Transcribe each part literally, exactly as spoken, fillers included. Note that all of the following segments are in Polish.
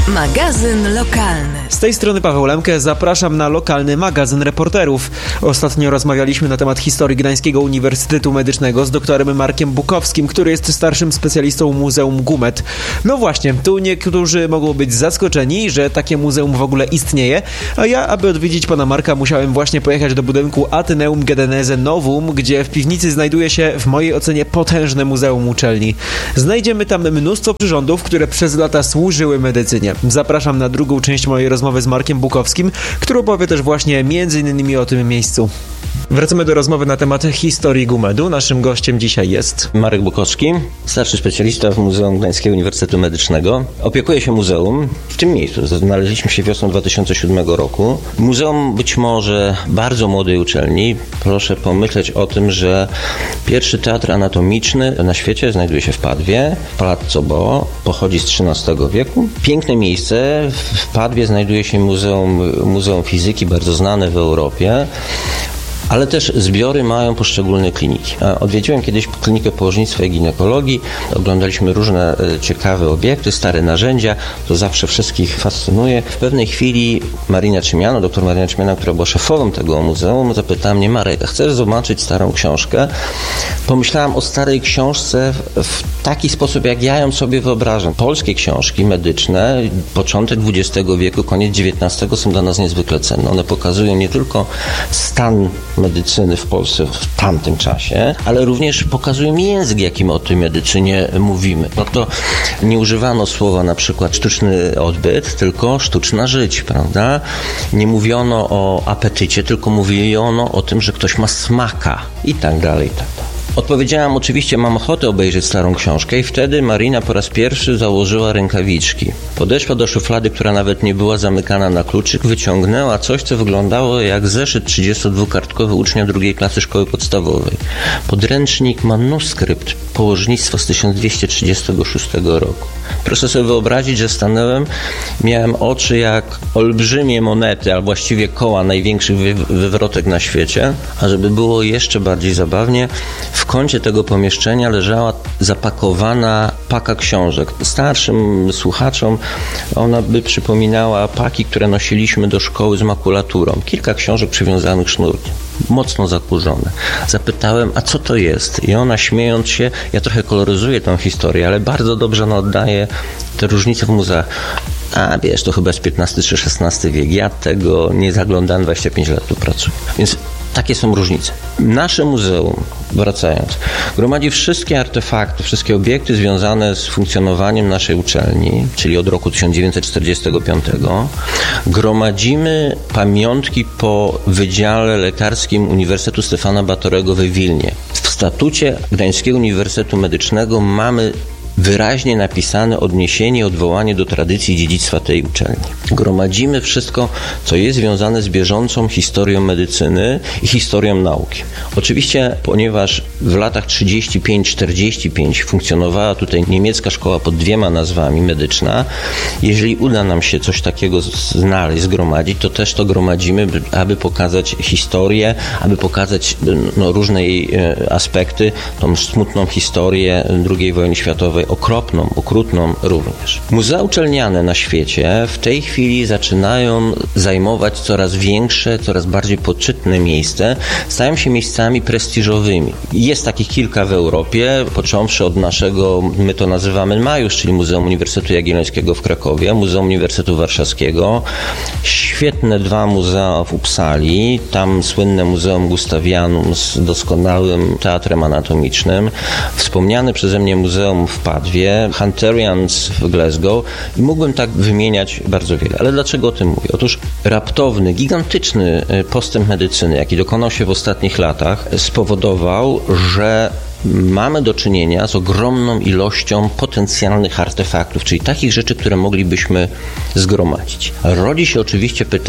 Magazyn lokalny. Z tej strony Paweł Lemke, zapraszam na lokalny magazyn reporterów. Ostatnio rozmawialiśmy na temat historii Gdańskiego Uniwersytetu Medycznego z doktorem Markiem Bukowskim, który jest starszym specjalistą Muzeum Gumet. No właśnie, tu niektórzy mogą być zaskoczeni, że takie muzeum w ogóle istnieje, a ja, aby odwiedzić pana Marka, musiałem właśnie pojechać do budynku Atheneum Gedenese Novum, gdzie w piwnicy znajduje się, w mojej ocenie, potężne muzeum uczelni. Znajdziemy tam mnóstwo przyrządów, które przez lata służyły medycynie. Zapraszam na drugą część mojej rozmowy z Markiem Bukowskim, który opowie też właśnie między innymi o tym miejscu. Wracamy do rozmowy na temat historii Gumetu. Naszym gościem dzisiaj jest Marek Bukowski, starszy specjalista w Muzeum Gdańskiego Uniwersytetu Medycznego. Opiekuje się muzeum w tym miejscu. Znaleźliśmy się wiosną dwa tysiące siódmego roku. Muzeum być może bardzo młodej uczelni. Proszę pomyśleć o tym, że pierwszy teatr anatomiczny na świecie znajduje się w Padwie. Palazzo Bo pochodzi z trzynastego wieku. Piękne miejsce. W Padwie znajduje się Muzeum, Muzeum Fizyki, bardzo znane w Europie. Ale też zbiory mają poszczególne kliniki. Odwiedziłem kiedyś klinikę położnictwa i ginekologii, oglądaliśmy różne ciekawe obiekty, stare narzędzia, to zawsze wszystkich fascynuje. W pewnej chwili Marina Trzymiano, doktor Marina Trzymiano, która była szefową tego muzeum, zapytała mnie: Marek, a chcesz zobaczyć starą książkę? Pomyślałam o starej książce w taki sposób, jak ja ją sobie wyobrażam. Polskie książki medyczne, początek dwudziestego wieku, koniec dziewiętnastego są dla nas niezwykle cenne. One pokazują nie tylko stan medycyny w Polsce w tamtym czasie, ale również pokazują język, jakim o tej medycynie mówimy. No to nie używano słowa na przykład sztuczny odbyt, tylko sztuczna żyć, prawda? Nie mówiono o apetycie, tylko mówiono o tym, że ktoś ma smaka i tak dalej, i tak dalej. Odpowiedziałam: oczywiście mam ochotę obejrzeć starą książkę, i wtedy Marina po raz pierwszy założyła rękawiczki. Podeszła do szuflady, która nawet nie była zamykana na kluczyk, wyciągnęła coś, co wyglądało jak zeszyt trzydziestodwukartkowy ucznia drugiej klasy szkoły podstawowej. Podręcznik manuskrypt położnictwa z tysiąc dwieście trzydziestego szóstego roku. Proszę sobie wyobrazić, że stanąłem, miałem oczy jak olbrzymie monety, a właściwie koła największych wy- wywrotek na świecie. A żeby było jeszcze bardziej zabawnie, w kącie tego pomieszczenia leżała zapakowana paka książek. Starszym słuchaczom ona by przypominała paki, które nosiliśmy do szkoły z makulaturą. Kilka książek przywiązanych sznurkiem, mocno zakurzone. Zapytałem: a co to jest? I ona, śmiejąc się, ja trochę koloryzuję tą historię, ale bardzo dobrze ona oddaje te różnice w muzeach. A wiesz, to chyba jest piętnasty czy szesnasty wiek. Ja tego nie zaglądałem, dwadzieścia pięć lat tu pracuję. Więc takie są różnice. Nasze muzeum, wracając, gromadzi wszystkie artefakty, wszystkie obiekty związane z funkcjonowaniem naszej uczelni, czyli od roku tysiąc dziewięćset czterdziestego piątego. Gromadzimy pamiątki po Wydziale Lekarskim Uniwersytetu Stefana Batorego we Wilnie. W statucie Gdańskiego Uniwersytetu Medycznego mamy wyraźnie napisane odniesienie, odwołanie do tradycji i dziedzictwa tej uczelni. Gromadzimy wszystko, co jest związane z bieżącą historią medycyny i historią nauki. Oczywiście, ponieważ w latach trzydzieści pięć czterdzieści pięć funkcjonowała tutaj niemiecka szkoła pod dwiema nazwami medyczna, jeżeli uda nam się coś takiego znaleźć, zgromadzić, to też to gromadzimy, aby pokazać historię, aby pokazać no, różne jej aspekty, tą smutną historię drugiej wojny światowej, okropną, okrutną również. Muzea uczelniane na świecie w tej chwili zaczynają zajmować coraz większe, coraz bardziej poczytne miejsce, stają się miejscami prestiżowymi. Jest takich kilka w Europie, począwszy od naszego, my to nazywamy Majusz, czyli Muzeum Uniwersytetu Jagiellońskiego w Krakowie, Muzeum Uniwersytetu Warszawskiego, świetne dwa muzea w Uppsali, tam słynne Muzeum Gustavianum z doskonałym teatrem anatomicznym, wspomniane przeze mnie Muzeum w Padwie, Hunterians w Glasgow i mógłbym tak wymieniać bardzo wiele. Ale dlaczego o tym mówię? Otóż raptowny, gigantyczny postęp medycyny, jaki dokonał się w ostatnich latach, spowodował, że mamy do czynienia z ogromną ilością potencjalnych artefaktów, czyli takich rzeczy, które moglibyśmy zgromadzić. Rodzi się oczywiście pytanie,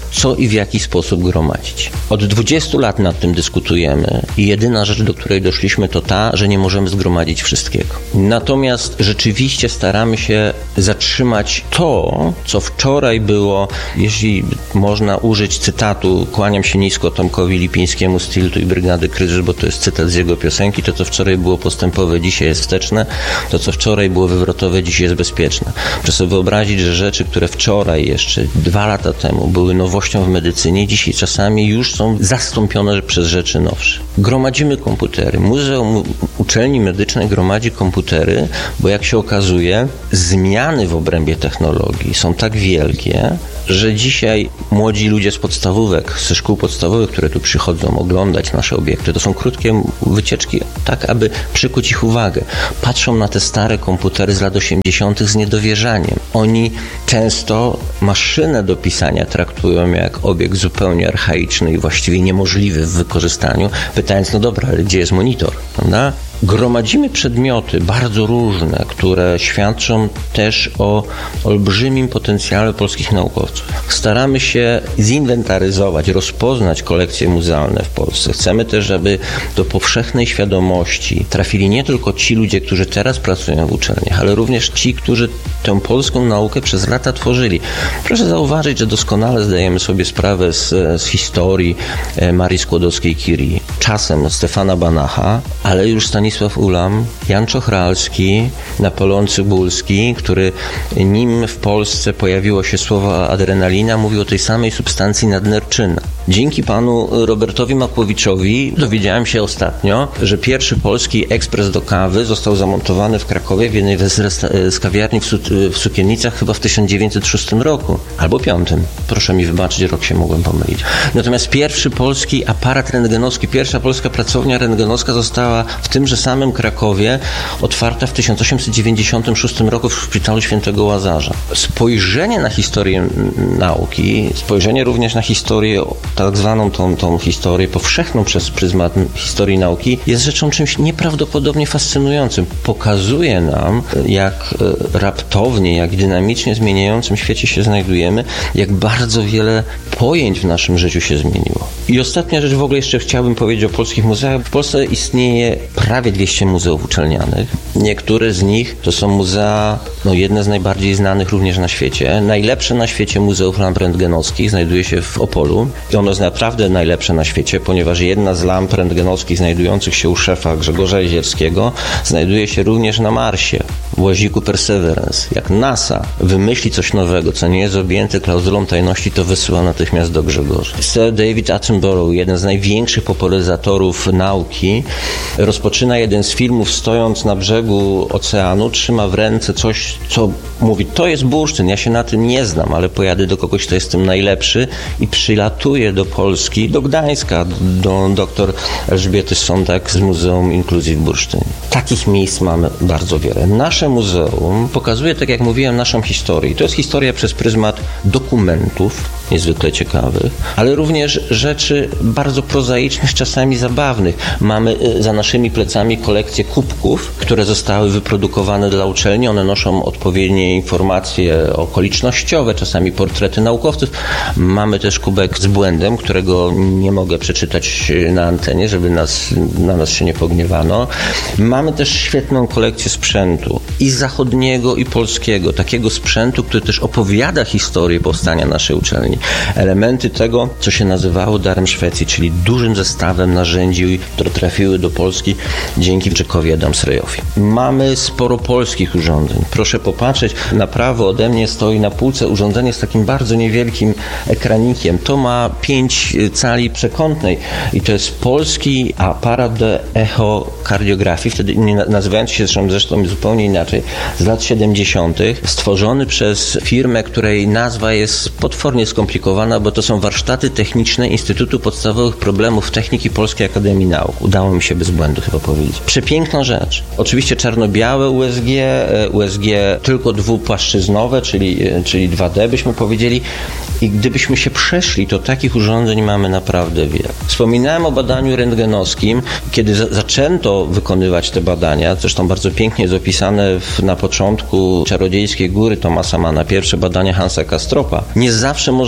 co i w jaki sposób gromadzić. Od dwudziestu lat nad tym dyskutujemy i jedyna rzecz, do której doszliśmy, to ta, że nie możemy zgromadzić wszystkiego. Natomiast rzeczywiście staramy się zatrzymać to, co wczoraj było, jeśli można użyć cytatu, kłaniam się nisko Tomkowi Lipińskiemu z Tiltu i Brygady Kryzyż, bo to jest cytat z jego piosenki, to co wczoraj było postępowe, dzisiaj jest wsteczne, to co wczoraj było wywrotowe, dzisiaj jest bezpieczne. Proszę sobie wyobrazić, że rzeczy, które wczoraj jeszcze dwa lata temu były nowością w medycynie, dzisiaj czasami już są zastąpione przez rzeczy nowsze. Gromadzimy komputery. Muzeum Uczelni Medycznej gromadzi komputery, bo jak się okazuje, zmiany w obrębie technologii są tak wielkie, że dzisiaj młodzi ludzie z podstawówek, ze szkół podstawowych, które tu przychodzą oglądać nasze obiekty, to są krótkie wycieczki, tak aby przykuć ich uwagę. Patrzą na te stare komputery z lat osiemdziesiątych z niedowierzaniem. Oni często maszynę do pisania traktują jak obiekt zupełnie archaiczny i właściwie niemożliwy w wykorzystaniu, pytając, no dobra, ale gdzie jest monitor, prawda? Gromadzimy przedmioty bardzo różne, które świadczą też o olbrzymim potencjale polskich naukowców. Staramy się zinwentaryzować, rozpoznać kolekcje muzealne w Polsce. Chcemy też, żeby do powszechnej świadomości trafili nie tylko ci ludzie, którzy teraz pracują w uczelniach, ale również ci, którzy tę polską naukę przez lata tworzyli. Proszę zauważyć, że doskonale zdajemy sobie sprawę z, z historii Marii Skłodowskiej-Curie, czasem Stefana Banacha, ale już Stanisław Ulam, Jan Czochralski, Napoleon Cybulski, który nim w Polsce pojawiło się słowo adrenalina, mówił o tej samej substancji nadnerczyna. Dzięki panu Robertowi Makłowiczowi dowiedziałem się ostatnio, że pierwszy polski ekspres do kawy został zamontowany w Krakowie w jednej z kawiarni w, Su- w Sukiennicach chyba w tysiąc dziewięćset szóstym roku, albo piątym. Proszę mi wybaczyć, rok się mogłem pomylić. Natomiast pierwszy polski aparat rentgenowski, pierwsza polska pracownia rentgenowska została w tymże samym Krakowie otwarta w tysiąc osiemset dziewięćdziesiątym szóstym roku w Szpitalu Świętego Łazarza. Spojrzenie na historię nauki, spojrzenie również na historię, tak zwaną tą, tą historię powszechną przez pryzmat historii nauki, jest rzeczą czymś nieprawdopodobnie fascynującym. Pokazuje nam, jak raptownie, jak dynamicznie zmieniającym świecie się znajdujemy, jak bardzo wiele pojęć w naszym życiu się zmieniło. I ostatnia rzecz, w ogóle jeszcze chciałbym powiedzieć o polskich muzeach. W Polsce istnieje prawie dwieście muzeów uczelnianych. Niektóre z nich to są muzea, no jedne z najbardziej znanych również na świecie. Najlepsze na świecie Muzeum Lamp Rentgenowskich znajduje się w Opolu. I ono jest naprawdę najlepsze na świecie, ponieważ jedna z lamp rentgenowskich znajdujących się u szefa Grzegorza Jezierskiego znajduje się również na Marsie, w łaziku Perseverance. Jak NASA wymyśli coś nowego, co nie jest objęte klauzulą tajności, to wysyła natychmiast do Grzegorza. Sir David Attenborough, jeden z największych popularyzatorów nauki, rozpoczyna jeden z filmów stojąc na brzegu oceanu, trzyma w ręce coś, co mówi, to jest bursztyn, ja się na tym nie znam, ale pojadę do kogoś, kto jest tym najlepszy i przylatuje do Polski, do Gdańska, do doktor Elżbiety Sondak z Muzeum Inkluzji w Bursztynie. Takich miejsc mamy bardzo wiele. Nasze muzeum pokazuje, tak jak mówiłem, naszą historię. To jest historia przez pryzmat dokumentów, niezwykle ciekawych, ale również rzeczy bardzo prozaicznych, czasami zabawnych. Mamy za naszymi plecami kolekcję kubków, które zostały wyprodukowane dla uczelni. One noszą odpowiednie informacje okolicznościowe, czasami portrety naukowców. Mamy też kubek z błędem, którego nie mogę przeczytać na antenie, żeby nas, na nas się nie pogniewano. Mamy też świetną kolekcję sprzętu i zachodniego, i polskiego. Takiego sprzętu, który też opowiada historię powstania naszej uczelni. Elementy tego, co się nazywało darem Szwecji, czyli dużym zestawem narzędzi, które trafiły do Polski dzięki Jackowi Adams-Rayowi. Mamy sporo polskich urządzeń. Proszę popatrzeć, na prawo ode mnie stoi na półce urządzenie z takim bardzo niewielkim ekranikiem. To ma pięć cali przekątnej i to jest polski aparat do echokardiografii, wtedy nie nazywając się zresztą, zresztą zupełnie inaczej, z lat siedemdziesiątych, stworzony przez firmę, której nazwa jest potwornie skomplikowana, bo to są warsztaty techniczne Instytutu Podstawowych Problemów Techniki Polskiej Akademii Nauk. Udało mi się bez błędu chyba powiedzieć. Przepiękna rzecz. Oczywiście czarno-białe U S G, U S G tylko dwupłaszczyznowe, czyli, czyli dwa D byśmy powiedzieli. I gdybyśmy się przeszli, to takich urządzeń mamy naprawdę wiele. Wspominałem o badaniu rentgenowskim. Kiedy za- zaczęto wykonywać te badania, zresztą bardzo pięknie jest opisane w, na początku Czarodziejskiej Góry Thomasa Manna, pierwsze badania Hansa Kastropa, nie zawsze można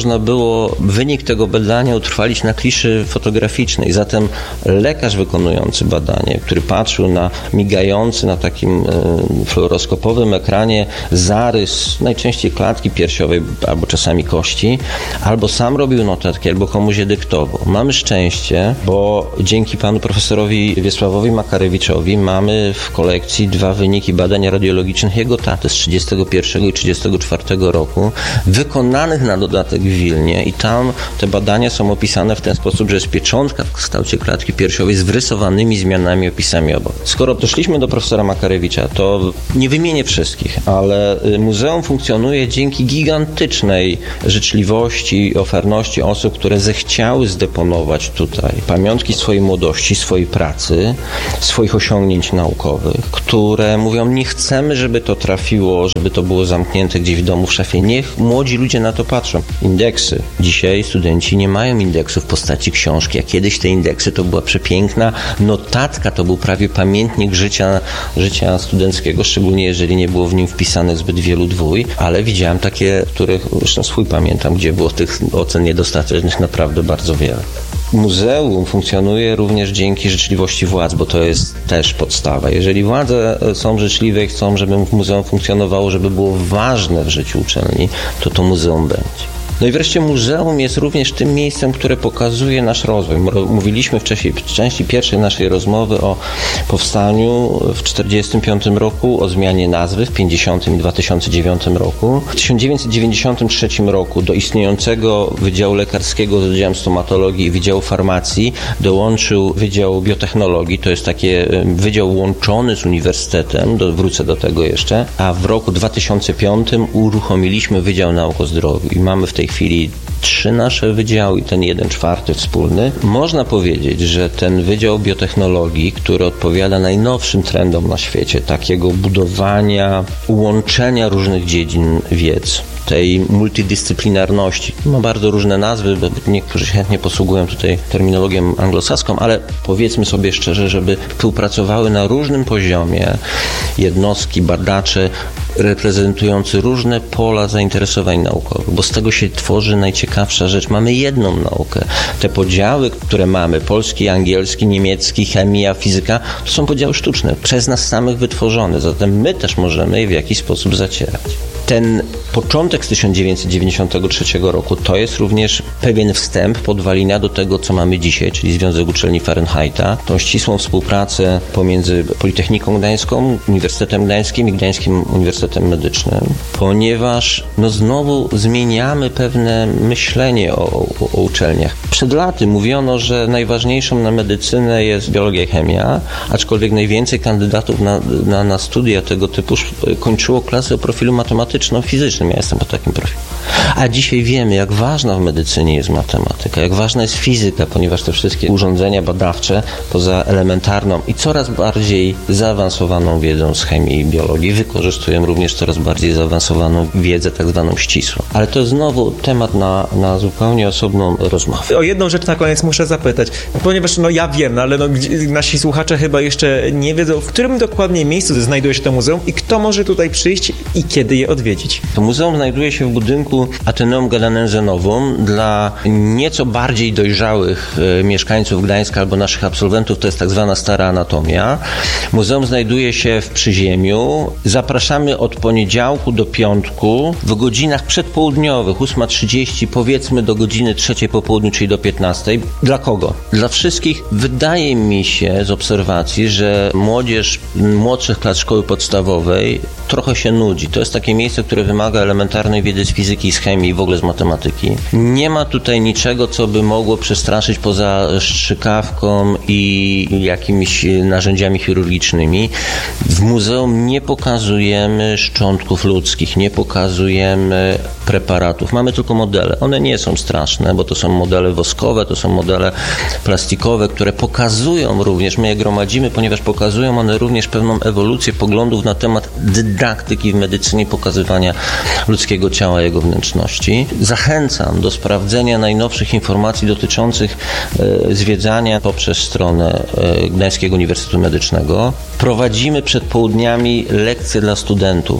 można było wynik tego badania utrwalić na kliszy fotograficznej. Zatem lekarz wykonujący badanie, który patrzył na migający na takim fluoroskopowym ekranie zarys najczęściej klatki piersiowej albo czasami kości, albo sam robił notatki, albo komuś je dyktował. Mamy szczęście, bo dzięki panu profesorowi Wiesławowi Makarewiczowi mamy w kolekcji dwa wyniki badań radiologicznych jego taty z trzydziestego pierwszego i trzydziestego czwartego roku, wykonanych na dodatek w Wilnie i tam te badania są opisane w ten sposób, że jest pieczątka w kształcie klatki piersiowej z wrysowanymi zmianami, opisami obok. Skoro doszliśmy do profesora Makarewicza, to nie wymienię wszystkich, ale muzeum funkcjonuje dzięki gigantycznej życzliwości i oferności osób, które zechciały zdeponować tutaj pamiątki swojej młodości, swojej pracy, swoich osiągnięć naukowych, które mówią, nie chcemy, żeby to trafiło, żeby to było zamknięte gdzieś w domu w szafie. Niech młodzi ludzie na to patrzą. Indeksy. Dzisiaj studenci nie mają indeksu w postaci książki, a kiedyś te indeksy to była przepiękna notatka, to był prawie pamiętnik życia, życia studenckiego, szczególnie jeżeli nie było w nim wpisanych zbyt wielu dwój, ale widziałem takie, których zresztą swój pamiętam, gdzie było tych ocen niedostatecznych naprawdę bardzo wiele. Muzeum funkcjonuje również dzięki życzliwości władz, bo to jest też podstawa. Jeżeli władze są życzliwe i chcą, żeby muzeum funkcjonowało, żeby było ważne w życiu uczelni, to to muzeum będzie. No i wreszcie muzeum jest również tym miejscem, które pokazuje nasz rozwój. Mówiliśmy wcześniej, w części pierwszej naszej rozmowy o powstaniu w czterdziestym piątym roku, o zmianie nazwy w pięćdziesiątym i dwa tysiące dziewiątym roku. W tysiąc dziewięćset dziewięćdziesiątym trzecim roku do istniejącego Wydziału Lekarskiego z Wydziałem Stomatologii i Wydziału Farmacji dołączył Wydział Biotechnologii. To jest taki wydział łączony z uniwersytetem, do, wrócę do tego jeszcze. A w roku dwa tysiące piątym uruchomiliśmy Wydział Nauk o Zdrowiu i mamy w tej chwili trzy nasze wydziały i ten jeden czwarty wspólny. Można powiedzieć, że ten Wydział Biotechnologii, który odpowiada najnowszym trendom na świecie, takiego budowania, łączenia różnych dziedzin wiedz, tej multidyscyplinarności. Ma bardzo różne nazwy, bo niektórzy się chętnie posługują tutaj terminologią anglosaską, ale powiedzmy sobie szczerze, żeby współpracowały na różnym poziomie jednostki, badacze reprezentujący różne pola zainteresowań naukowych, bo z tego się tworzy najciekawsza rzecz. Mamy jedną naukę. Te podziały, które mamy, polski, angielski, niemiecki, chemia, fizyka, to są podziały sztuczne, przez nas samych wytworzone, zatem my też możemy je w jakiś sposób zacierać. Ten początek z tysiąc dziewięćset dziewięćdziesiątego trzeciego roku to jest również pewien wstęp, podwalina do tego, co mamy dzisiaj, czyli Związek Uczelni Fahrenheita, tą ścisłą współpracę pomiędzy Politechniką Gdańską, Uniwersytetem Gdańskim i Gdańskim Uniwersytetem Medycznym, ponieważ no znowu zmieniamy pewne myślenie o, o, o uczelniach. Przed laty mówiono, że najważniejszą na medycynę jest biologia i chemia, aczkolwiek najwięcej kandydatów na, na, na studia tego typu kończyło klasy o profilu matematyczno-fizycznym. Ja jestem po takim profilu. A dzisiaj wiemy, jak ważna w medycynie jest matematyka, jak ważna jest fizyka, ponieważ te wszystkie urządzenia badawcze poza elementarną i coraz bardziej zaawansowaną wiedzą z chemii i biologii wykorzystują również coraz bardziej zaawansowaną wiedzę, tak zwaną ścisłą. Ale to jest znowu temat na, na zupełnie osobną rozmowę. O jedną rzecz na koniec muszę zapytać, ponieważ no ja wiem, ale no, nasi słuchacze chyba jeszcze nie wiedzą, w którym dokładnie miejscu znajduje się to muzeum i kto może tutaj przyjść i kiedy je odwiedzić. To muzeum znajduje się w budynku Ateneum Gadanense Novum. Dla nieco bardziej dojrzałych e, mieszkańców Gdańska albo naszych absolwentów to jest tak zwana stara anatomia. Muzeum znajduje się w Przyziemiu. Zapraszamy od poniedziałku do piątku w godzinach przedpołudniowych, ósma trzydzieści, powiedzmy do godziny trzeciej po południu, czyli do piętnastej. Dla kogo? Dla wszystkich. Wydaje mi się z obserwacji, że młodzież młodszych klas szkoły podstawowej trochę się nudzi. To jest takie miejsce, które wymaga elementarnej wiedzy z fizyki, z chemii i w ogóle z matematyki. Nie ma tutaj niczego, co by mogło przestraszyć poza strzykawką i jakimiś narzędziami chirurgicznymi. W muzeum nie pokazujemy szczątków ludzkich, nie pokazujemy preparatów. Mamy tylko modele. One nie są straszne, bo to są modele woskowe, to są modele plastikowe, które pokazują również, my je gromadzimy, ponieważ pokazują one również pewną ewolucję poglądów na temat dydaktyki w medycynie, pokazywania ludzkiego ciała, jego wnętrzności. Zachęcam do sprawdzenia najnowszych informacji dotyczących e, zwiedzania poprzez stronę e, Gdańskiego Uniwersytetu Medycznego. Prowadzimy przed południami lekcje dla studentów.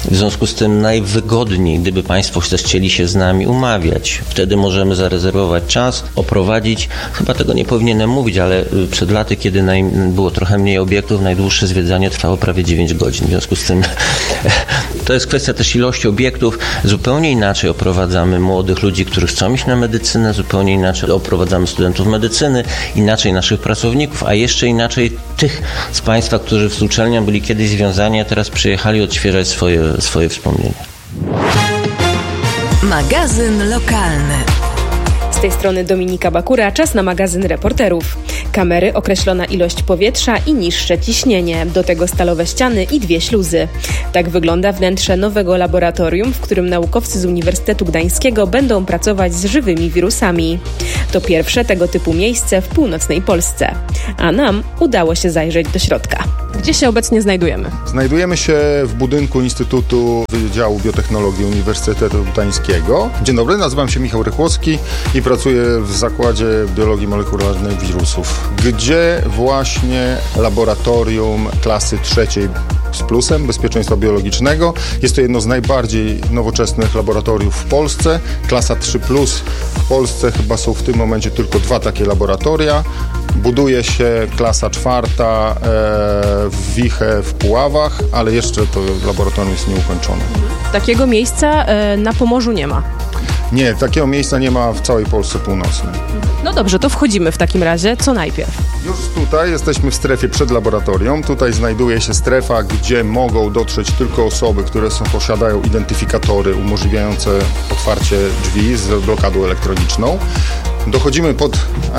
W związku z tym najwygodniej, gdyby Państwo chcieli się z nami umawiać. Wtedy możemy zarezerwować czas, oprowadzić. Chyba tego nie powinienem mówić, ale przed laty, kiedy naj... było trochę mniej obiektów, najdłuższe zwiedzanie trwało prawie dziewięć godzin. W związku z tym to jest kwestia też ilości obiektów. Zupełnie inaczej oprowadzamy młodych ludzi, którzy chcą iść na medycynę, zupełnie inaczej oprowadzamy studentów medycyny, inaczej naszych pracowników, a jeszcze inaczej tych z Państwa, którzy z uczelnią byli kiedyś związani, a teraz przyjechali odświeżać swoje, swoje wspomnienia. Magazyn lokalny. Z tej strony Dominika Bakura, czas na magazyn reporterów. Kamery, określona ilość powietrza i niższe ciśnienie. Do tego stalowe ściany i dwie śluzy. Tak wygląda wnętrze nowego laboratorium, w którym naukowcy z Uniwersytetu Gdańskiego będą pracować z żywymi wirusami. To pierwsze tego typu miejsce w północnej Polsce. A nam udało się zajrzeć do środka. Gdzie się obecnie znajdujemy? Znajdujemy się w budynku Instytutu Wydziału Biotechnologii Uniwersytetu Gdańskiego. Dzień dobry, nazywam się Michał Rychłowski i pracuję w Zakładzie Biologii Molekularnej Wirusów, gdzie właśnie laboratorium klasy trzeciej z plusem bezpieczeństwa biologicznego. Jest to jedno z najbardziej nowoczesnych laboratoriów w Polsce. Klasa trzy plus w Polsce chyba są w tym momencie tylko dwa takie laboratoria. Buduje się klasa czwarta e, w Wichę w Puławach, ale jeszcze to laboratorium jest nieukończone. Takiego miejsca e, na Pomorzu nie ma. Nie, takiego miejsca nie ma w całej Polsce Północnej. No dobrze, to wchodzimy w takim razie. Co najpierw? Już tutaj jesteśmy w strefie przed laboratorium. Tutaj znajduje się strefa, gdzie mogą dotrzeć tylko osoby, które są, posiadają identyfikatory umożliwiające otwarcie drzwi z blokadą elektroniczną. Dochodzimy pod,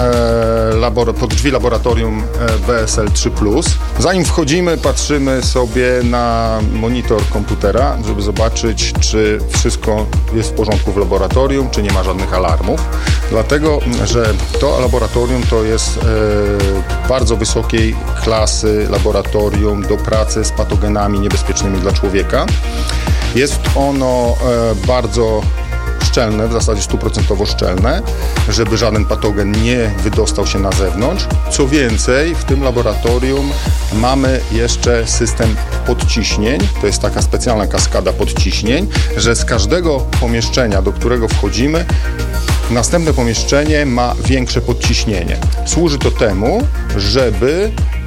e, labor- pod drzwi laboratorium e, B S L trzy plus. Zanim wchodzimy, patrzymy sobie na monitor komputera, żeby zobaczyć, czy wszystko jest w porządku w laboratorium, czy nie ma żadnych alarmów. Dlatego, że to laboratorium to jest e, bardzo wysokiej klasy laboratorium do pracy z patogenami niebezpiecznymi dla człowieka. Jest ono e, bardzo szczelne, w zasadzie stuprocentowo szczelne, żeby żaden patogen nie wydostał się na zewnątrz. Co więcej, w tym laboratorium mamy jeszcze system podciśnień. To jest taka specjalna kaskada podciśnień, że z każdego pomieszczenia, do którego wchodzimy, następne pomieszczenie ma większe podciśnienie. Służy to temu, żeby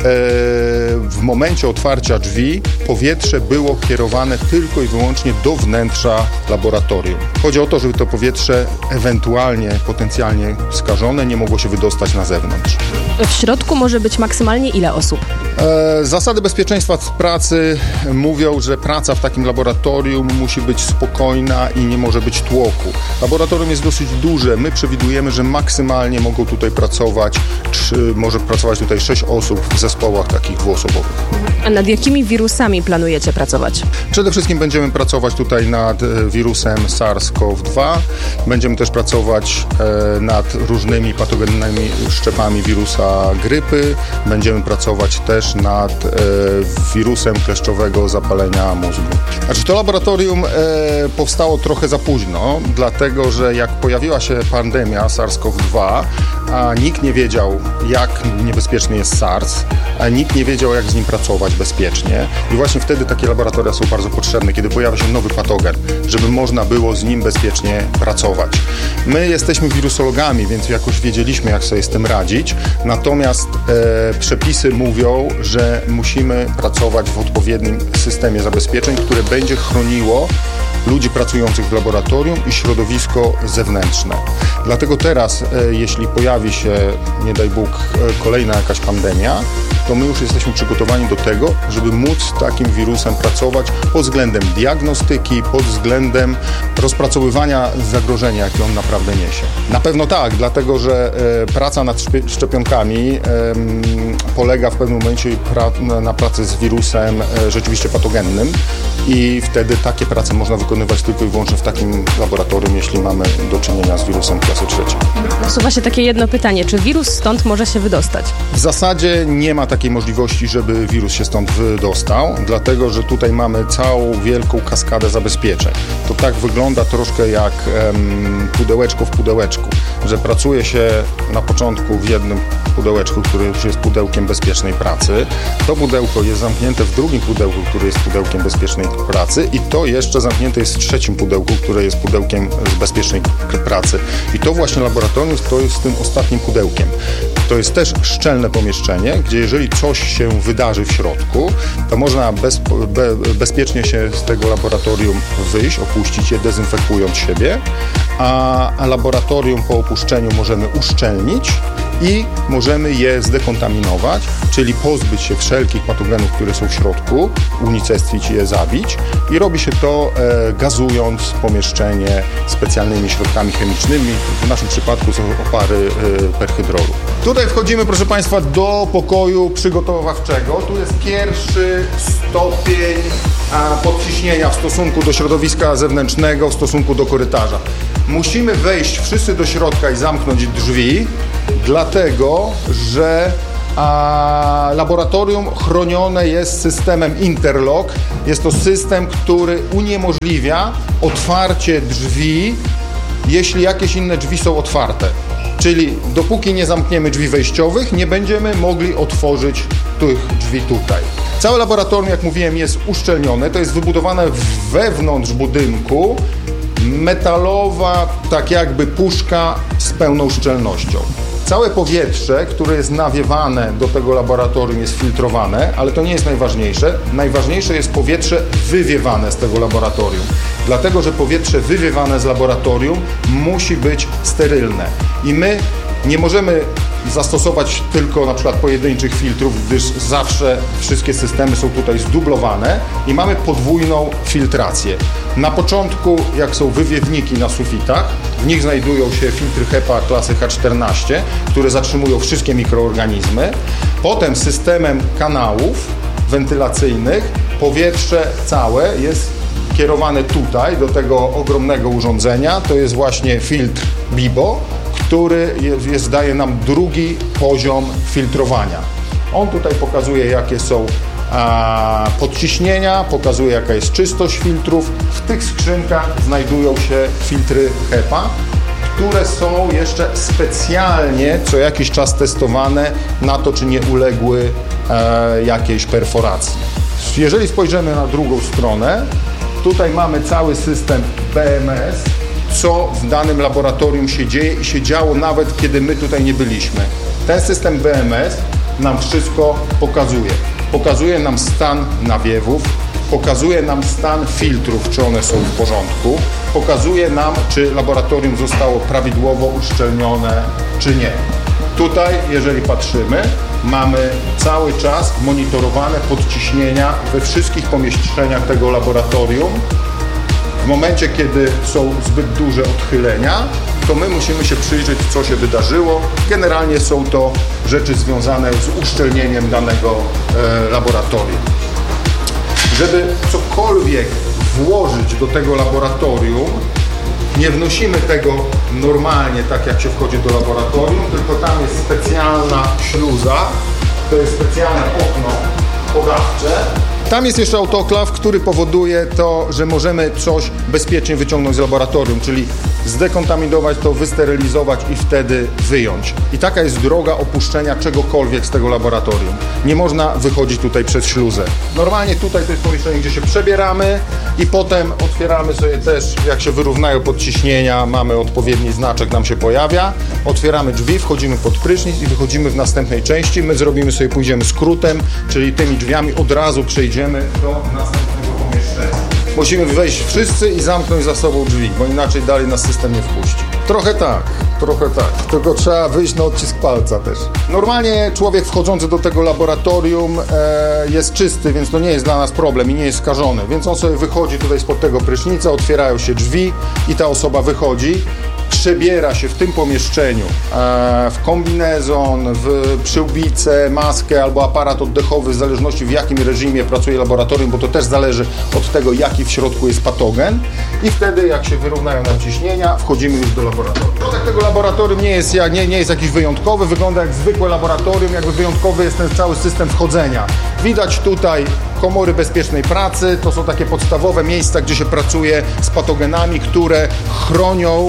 w momencie otwarcia drzwi powietrze było kierowane tylko i wyłącznie do wnętrza laboratorium. Chodzi o to, żeby to powietrze ewentualnie, potencjalnie skażone nie mogło się wydostać na zewnątrz. W środku może być maksymalnie ile osób? E, zasady bezpieczeństwa pracy mówią, że praca w takim laboratorium musi być spokojna i nie może być tłoku. Laboratorium jest dosyć duże. My przewidujemy, że maksymalnie mogą tutaj pracować, czy może pracować tutaj sześć osób w zespołach takich dwuosobowych. A nad jakimi wirusami planujecie pracować? Przede wszystkim będziemy pracować tutaj nad wirusem SARS-CoV dwa. Będziemy też pracować e, nad różnymi patogennymi szczepami wirusa grypy. Będziemy pracować też nad e, wirusem kleszczowego zapalenia mózgu. Znaczy, to laboratorium e, powstało trochę za późno, dlatego że jak pojawiła się pandemia SARS-CoV dwa, a nikt nie wiedział, jak niebezpieczny jest SARS, a nikt nie wiedział, jak z nim pracować bezpiecznie. I właśnie wtedy takie laboratoria są bardzo potrzebne, kiedy pojawia się nowy patogen, żeby można było z nim bezpiecznie pracować. My jesteśmy wirusologami, więc jakoś wiedzieliśmy, jak sobie z tym radzić. Natomiast e, przepisy mówią, że musimy pracować w odpowiednim systemie zabezpieczeń, które będzie chroniło ludzi pracujących w laboratorium i środowisko zewnętrzne. Dlatego teraz, e, jeśli pojawi się, nie daj Bóg, e, kolejna jakaś pandemia, to my już jesteśmy przygotowani do tego, żeby móc z takim wirusem pracować pod względem diagnostyki, pod względem rozpracowywania zagrożenia, jakie on naprawdę niesie. Na pewno tak, dlatego że e, praca nad szpie- szczepionkami e, polega w pewnym momencie pra- na pracy z wirusem e, rzeczywiście patogennym i wtedy takie prace można wykonywać tylko i wyłącznie w takim laboratorium, jeśli mamy do czynienia z wirusem klasy trzeciej. Nasuwa się takie jedno pytanie, czy wirus stąd może się wydostać? W zasadzie nie ma takiej możliwości, żeby wirus się stąd wydostał, dlatego że tutaj mamy całą wielką kaskadę zabezpieczeń. To tak wygląda troszkę jak em, pudełeczko w pudełeczku, że pracuje się na początku w jednym pudełeczku, które już jest pudełkiem bezpiecznej pracy. To pudełko jest zamknięte w drugim pudełku, które jest pudełkiem bezpiecznej pracy i to jeszcze zamknięte jest w trzecim pudełku, które jest pudełkiem z bezpiecznej pracy. I to właśnie laboratorium to jest tym ostatnim pudełkiem. To jest też szczelne pomieszczenie, gdzie jeżeli coś się wydarzy w środku, to można bez, be, bezpiecznie się z tego laboratorium wyjść, opuścić je, dezynfekując siebie, a, a laboratorium po opuszczeniu możemy uszczelnić i możemy je zdekontaminować, czyli pozbyć się wszelkich patogenów, które są w środku, unicestwić i je zabić. I robi się to e, gazując pomieszczenie specjalnymi środkami chemicznymi. W naszym przypadku są opary e, perhydrolu. Tutaj wchodzimy, proszę Państwa, do pokoju przygotowawczego. Tu jest pierwszy stopień a, podciśnienia w stosunku do środowiska zewnętrznego, w stosunku do korytarza. Musimy wejść wszyscy do środka i zamknąć drzwi, dlatego że a, laboratorium chronione jest systemem interlock. Jest to system, który uniemożliwia otwarcie drzwi, jeśli jakieś inne drzwi są otwarte. Czyli dopóki nie zamkniemy drzwi wejściowych, nie będziemy mogli otworzyć tych drzwi tutaj. Całe laboratorium, jak mówiłem, jest uszczelnione. To jest wybudowane wewnątrz budynku. Metalowa, tak jakby puszka z pełną szczelnością. Całe powietrze, które jest nawiewane do tego laboratorium, jest filtrowane, ale to nie jest najważniejsze. Najważniejsze jest powietrze wywiewane z tego laboratorium. Dlatego, że powietrze wywiewane z laboratorium musi być sterylne. I my nie możemy zastosować tylko na przykład pojedynczych filtrów, gdyż zawsze wszystkie systemy są tutaj zdublowane i mamy podwójną filtrację. Na początku, jak są wywiewniki na sufitach, w nich znajdują się filtry HEPA klasy H czternaście, które zatrzymują wszystkie mikroorganizmy. Potem systemem kanałów wentylacyjnych powietrze całe jest kierowane tutaj do tego ogromnego urządzenia. To jest właśnie filtr BIBO, który jest, jest, daje nam drugi poziom filtrowania. On tutaj pokazuje, jakie są a, podciśnienia, pokazuje, jaka jest czystość filtrów. W tych skrzynkach znajdują się filtry HEPA, które są jeszcze specjalnie co jakiś czas testowane na to, czy nie uległy e, jakiejś perforacji. Jeżeli spojrzymy na drugą stronę, tutaj mamy cały system B M S, co w danym laboratorium się dzieje i się działo nawet kiedy my tutaj nie byliśmy. Ten system B M S nam wszystko pokazuje. Pokazuje nam stan nawiewów, pokazuje nam stan filtrów, czy one są w porządku, pokazuje nam, czy laboratorium zostało prawidłowo uszczelnione, czy nie. Tutaj, jeżeli patrzymy, mamy cały czas monitorowane podciśnienia we wszystkich pomieszczeniach tego laboratorium. W momencie, kiedy są zbyt duże odchylenia, to my musimy się przyjrzeć, co się wydarzyło. Generalnie są to rzeczy związane z uszczelnieniem danego e, laboratorium. Żeby cokolwiek włożyć do tego laboratorium, nie wnosimy tego normalnie, tak jak się wchodzi do laboratorium, tylko tam jest specjalna śluza, to jest specjalne okno podawcze. Tam jest jeszcze autoklaw, który powoduje to, że możemy coś bezpiecznie wyciągnąć z laboratorium, czyli zdekontaminować to, wysterylizować i wtedy wyjąć. I taka jest droga opuszczenia czegokolwiek z tego laboratorium. Nie można wychodzić tutaj przez śluzę. Normalnie tutaj to jest pomieszczenie, gdzie się przebieramy i potem otwieramy sobie też, jak się wyrównają podciśnienia, mamy odpowiedni znaczek, nam się pojawia. Otwieramy drzwi, wchodzimy pod prysznic i wychodzimy w następnej części. My zrobimy sobie, pójdziemy skrótem, czyli tymi drzwiami od razu przejdziemy do następnego pomieszczenia. Musimy wejść wszyscy i zamknąć za sobą drzwi, bo inaczej dalej nas system nie wpuści. Trochę tak, trochę tak, tylko trzeba wyjść na odcisk palca też. Normalnie człowiek wchodzący do tego laboratorium e, jest czysty, więc to nie jest dla nas problem i nie jest skażony, więc on sobie wychodzi tutaj spod tego prysznica, otwierają się drzwi i ta osoba wychodzi. Przebiera się w tym pomieszczeniu e, w kombinezon, w przyłbicę, maskę albo aparat oddechowy, w zależności w jakim reżimie pracuje laboratorium, bo to też zależy od tego, jaki w środku jest patogen. I wtedy, jak się wyrównają nam ciśnienia, wchodzimy już do laboratorium. Środek tego laboratorium nie jest, nie, nie jest jakiś wyjątkowy, wygląda jak zwykłe laboratorium, jakby wyjątkowy jest ten cały system wchodzenia. Widać tutaj komory bezpiecznej pracy, to są takie podstawowe miejsca, gdzie się pracuje z patogenami, które chronią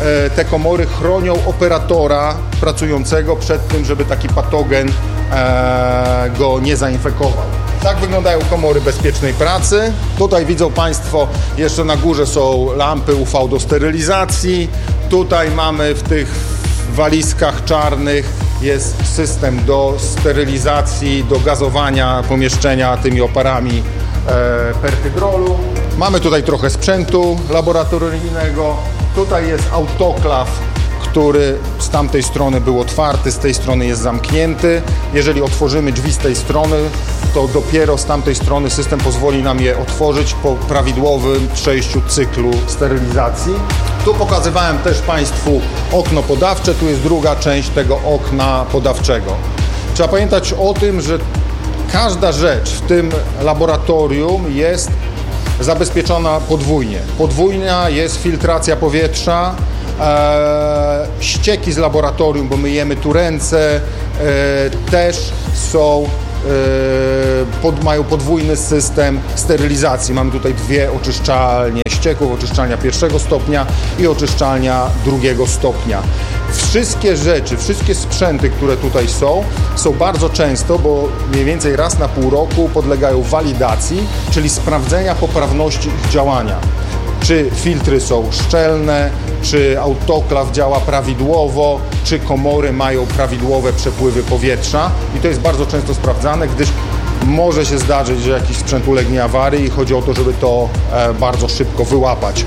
te komory chronią operatora pracującego przed tym, żeby taki patogen go nie zainfekował. Tak wyglądają komory bezpiecznej pracy. Tutaj widzą Państwo, jeszcze na górze są lampy U V do sterylizacji. Tutaj mamy w tych walizkach czarnych jest system do sterylizacji, do gazowania pomieszczenia tymi oparami e, perhydrolu. Mamy tutaj trochę sprzętu laboratoryjnego. Tutaj jest autoklaw, który z tamtej strony był otwarty, z tej strony jest zamknięty. Jeżeli otworzymy drzwi z tej strony, to dopiero z tamtej strony system pozwoli nam je otworzyć po prawidłowym przejściu cyklu sterylizacji. Tu pokazywałem też Państwu okno podawcze, tu jest druga część tego okna podawczego. Trzeba pamiętać o tym, że każda rzecz w tym laboratorium jest zabezpieczona podwójnie. Podwójna jest filtracja powietrza, e, ścieki z laboratorium, bo myjemy tu ręce, e, też są Pod, mają podwójny system sterylizacji. Mamy tutaj dwie oczyszczalnie ścieków, oczyszczalnia pierwszego stopnia i oczyszczalnia drugiego stopnia. Wszystkie rzeczy, wszystkie sprzęty, które tutaj są, są bardzo często, bo mniej więcej raz na pół roku podlegają walidacji, czyli sprawdzenia poprawności ich działania. Czy filtry są szczelne, czy autoklaw działa prawidłowo, czy komory mają prawidłowe przepływy powietrza. I to jest bardzo często sprawdzane, gdyż może się zdarzyć, że jakiś sprzęt ulegnie awarii i chodzi o to, żeby to bardzo szybko wyłapać.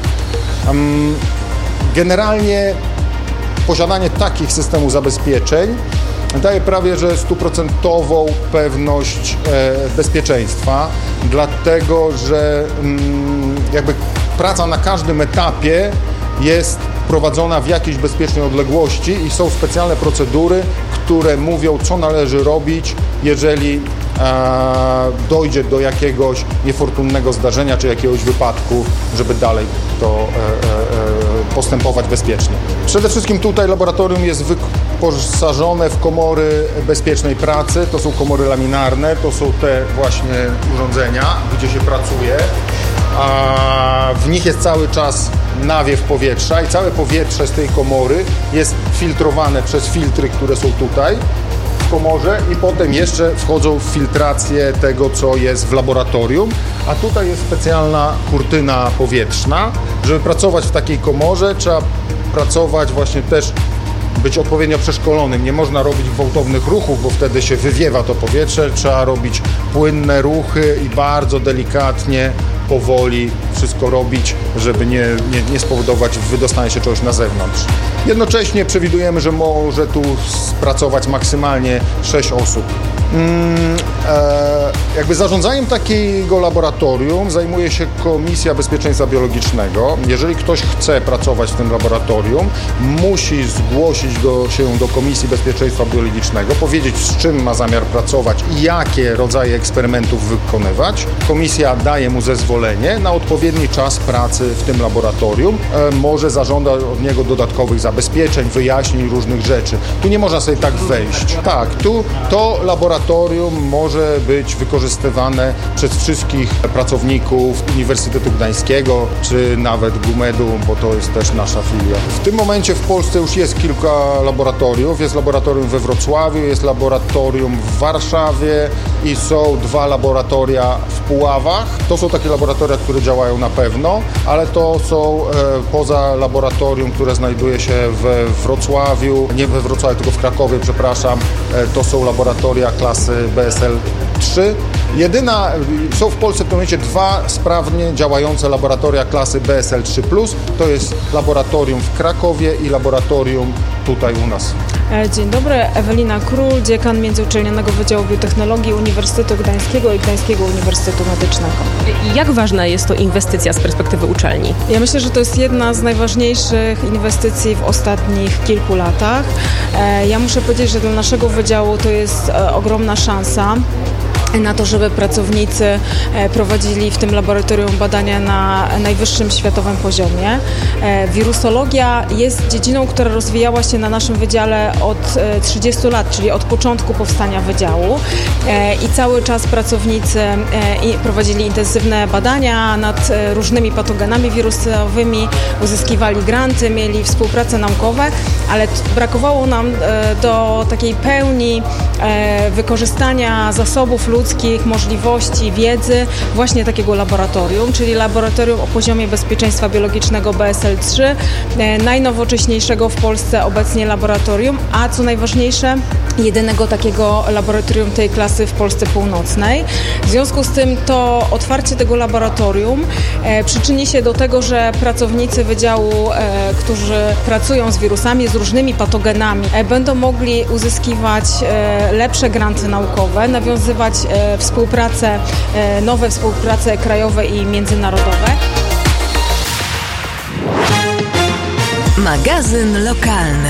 Generalnie posiadanie takich systemów zabezpieczeń daje prawie że stuprocentową pewność bezpieczeństwa, dlatego że jakby praca na każdym etapie jest prowadzona w jakiejś bezpiecznej odległości i są specjalne procedury, które mówią, co należy robić, jeżeli e, dojdzie do jakiegoś niefortunnego zdarzenia czy jakiegoś wypadku, żeby dalej to e, e, postępować bezpiecznie. Przede wszystkim tutaj laboratorium jest wyposażone w komory bezpiecznej pracy. To są komory laminarne, to są te właśnie urządzenia, gdzie się pracuje. A w nich jest cały czas nawiew powietrza i całe powietrze z tej komory jest filtrowane przez filtry, które są tutaj w komorze i potem jeszcze wchodzą w filtrację tego, co jest w laboratorium, a tutaj jest specjalna kurtyna powietrzna. Żeby pracować w takiej komorze, trzeba pracować właśnie też, być odpowiednio przeszkolonym. Nie można robić gwałtownych ruchów, bo wtedy się wywiewa to powietrze. Trzeba robić płynne ruchy i bardzo delikatnie, powoli wszystko robić, żeby nie, nie, nie spowodować wydostania się czegoś na zewnątrz. Jednocześnie przewidujemy, że może tu pracować maksymalnie sześć osób. Hmm, e, jakby zarządzaniem takiego laboratorium zajmuje się Komisja Bezpieczeństwa Biologicznego. Jeżeli ktoś chce pracować w tym laboratorium, musi zgłosić do, się do Komisji Bezpieczeństwa Biologicznego, powiedzieć, z czym ma zamiar pracować i jakie rodzaje eksperymentów wykonywać. Komisja daje mu zezwolenie na odpowiedni czas pracy w tym laboratorium. E, może zażąda od niego dodatkowych zabezpieczeń, wyjaśnień różnych rzeczy. Tu nie można sobie tak wejść. Tak, tu to laboratorium może być wykorzystywane przez wszystkich pracowników Uniwersytetu Gdańskiego, czy nawet GUMED-u, bo to jest też nasza filia. W tym momencie w Polsce już jest kilka laboratoriów. Jest laboratorium we Wrocławiu, jest laboratorium w Warszawie i są dwa laboratoria w Puławach. To są takie laboratoria, które działają na pewno, ale to są e, poza laboratorium, które znajduje się we Wrocławiu, nie we Wrocławiu, tylko w Krakowie, przepraszam, e, to są laboratoria klasy B S L trzy. Jedyna, są w Polsce w tym momencie dwa sprawnie działające laboratoria klasy B S L trzy plus. To jest laboratorium w Krakowie i laboratorium tutaj u nas. Dzień dobry, Ewelina Król, dziekan Międzyuczelnianego Wydziału Biotechnologii Uniwersytetu Gdańskiego i Gdańskiego Uniwersytetu Medycznego. Jak ważna jest to inwestycja z perspektywy uczelni? Ja myślę, że to jest jedna z najważniejszych inwestycji w ostatnich kilku latach. Ja muszę powiedzieć, że dla naszego wydziału to jest ogromna szansa. na to, żeby pracownicy prowadzili w tym laboratorium badania na najwyższym światowym poziomie. Wirusologia jest dziedziną, która rozwijała się na naszym wydziale od trzydziestu lat, czyli od początku powstania wydziału i cały czas pracownicy prowadzili intensywne badania nad różnymi patogenami wirusowymi, uzyskiwali granty, mieli współprace naukowe, ale brakowało nam do takiej pełni wykorzystania zasobów ludzkich, możliwości, wiedzy właśnie takiego laboratorium, czyli laboratorium o poziomie bezpieczeństwa biologicznego B S L trzy, najnowocześniejszego w Polsce obecnie laboratorium, a co najważniejsze, jedynego takiego laboratorium tej klasy w Polsce Północnej. W związku z tym to otwarcie tego laboratorium e, przyczyni się do tego, że pracownicy wydziału, e, którzy pracują z wirusami, z różnymi patogenami, e, będą mogli uzyskiwać e, lepsze granty naukowe, nawiązywać e, współpracę, e, nowe współprace krajowe i międzynarodowe. Magazyn lokalny.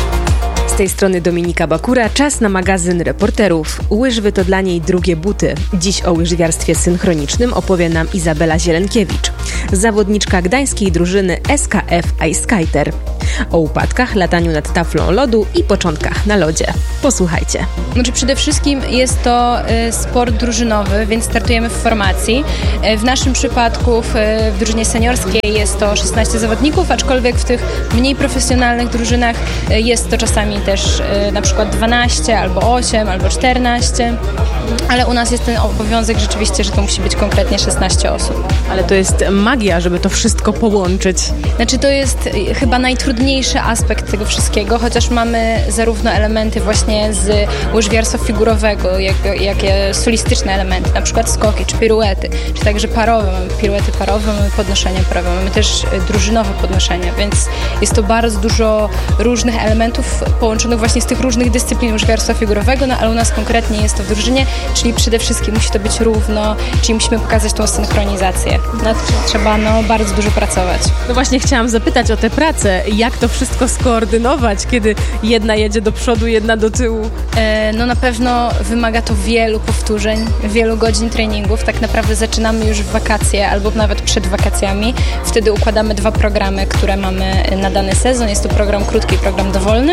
Z tej strony Dominika Bakura, czas na magazyn reporterów. Łyżwy to dla niej drugie buty. Dziś o łyżwiarstwie synchronicznym opowie nam Izabela Zielenkiewicz, zawodniczka gdańskiej drużyny S K F Ice Skater. O upadkach, lataniu nad taflą lodu i początkach na lodzie. Posłuchajcie. Znaczy przede wszystkim jest to y, sport drużynowy, więc startujemy w formacji. Y, w naszym przypadku w, w drużynie seniorskiej jest to szesnaście zawodników, aczkolwiek w tych mniej profesjonalnych drużynach y, jest to czasami też y, na przykład dwanaście, albo osiem, albo czternaście. Ale u nas jest ten obowiązek rzeczywiście, że to musi być konkretnie szesnaście osób. Ale to jest magia, żeby to wszystko połączyć. Znaczy to jest chyba najtrudniejszy aspekt tego wszystkiego, chociaż mamy zarówno elementy właśnie z łyżwiarstwa figurowego, jak, jak solistyczne elementy, na przykład skoki czy piruety, czy także parowe. Mamy piruety parowe, mamy podnoszenia parowe, mamy też drużynowe podnoszenia, więc jest to bardzo dużo różnych elementów połączonych właśnie z tych różnych dyscyplin łyżwiarstwa figurowego, no ale u nas konkretnie jest to w drużynie, czyli przede wszystkim musi to być równo, czyli musimy pokazać tą synchronizację. Nad czym trzeba no, bardzo dużo pracować. No właśnie chciałam zapytać o tę pracę. Jak to wszystko skoordynować, kiedy jedna jedzie do przodu, jedna do tyłu? E, no na pewno wymaga to wielu powtórzeń, wielu godzin treningów. Tak naprawdę zaczynamy już w wakacje albo nawet przed wakacjami. Wtedy układamy dwa programy, które mamy na dany sezon. Jest to program krótki i program dowolny.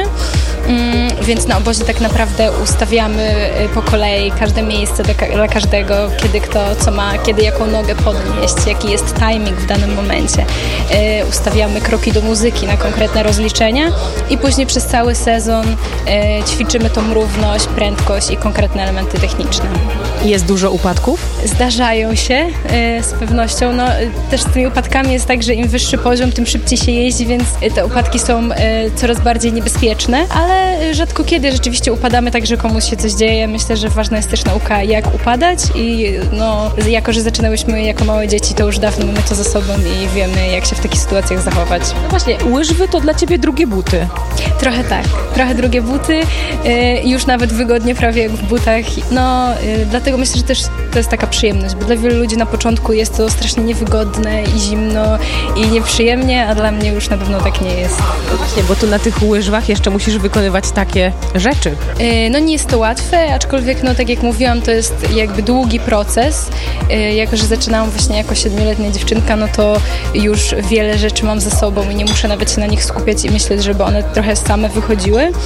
Mm, więc na obozie tak naprawdę ustawiamy po kolei każde miejsce dla każdego, kiedy kto co ma, kiedy jaką nogę podnieść, jaki jest timing w danym momencie. E, ustawiamy kroki do muzyki na konkretne rozliczenia i później przez cały sezon e, ćwiczymy tą równość, prędkość i konkretne elementy techniczne. Jest dużo upadków? Zdarzają się e, z pewnością. No, też z tymi upadkami jest tak, że im wyższy poziom, tym szybciej się jeździ, więc te upadki są e, coraz bardziej niebezpieczne, ale rzadko kiedy rzeczywiście upadamy tak, że komuś się coś dzieje. Myślę, że ważna jest też nauka, jak upadać i no, jako, że zaczynałyśmy jako małe dzieci, to już dawno mamy to za sobą i wiemy, jak się w takich sytuacjach zachować. No właśnie, łyżwy to dla ciebie drugie buty. Trochę tak, trochę drugie buty, yy, już nawet wygodnie prawie jak w butach. No, yy, dlatego myślę, że też to jest taka przyjemność, bo dla wielu ludzi na początku jest to strasznie niewygodne i zimno i nieprzyjemnie, a dla mnie już na pewno tak nie jest. No właśnie, bo tu na tych łyżwach jeszcze musisz wykonywać takie rzeczy. Yy, no nie jest to łatwe, aczkolwiek no tak jak mówiłam, to jest jakby długi proces. Yy, jako, że zaczynałam właśnie jako siedmioletnia dziewczynka, no to już wiele rzeczy mam ze sobą i nie muszę nawet się na nich skupiać i myśleć, żeby one trochę same wychodziły. Yy,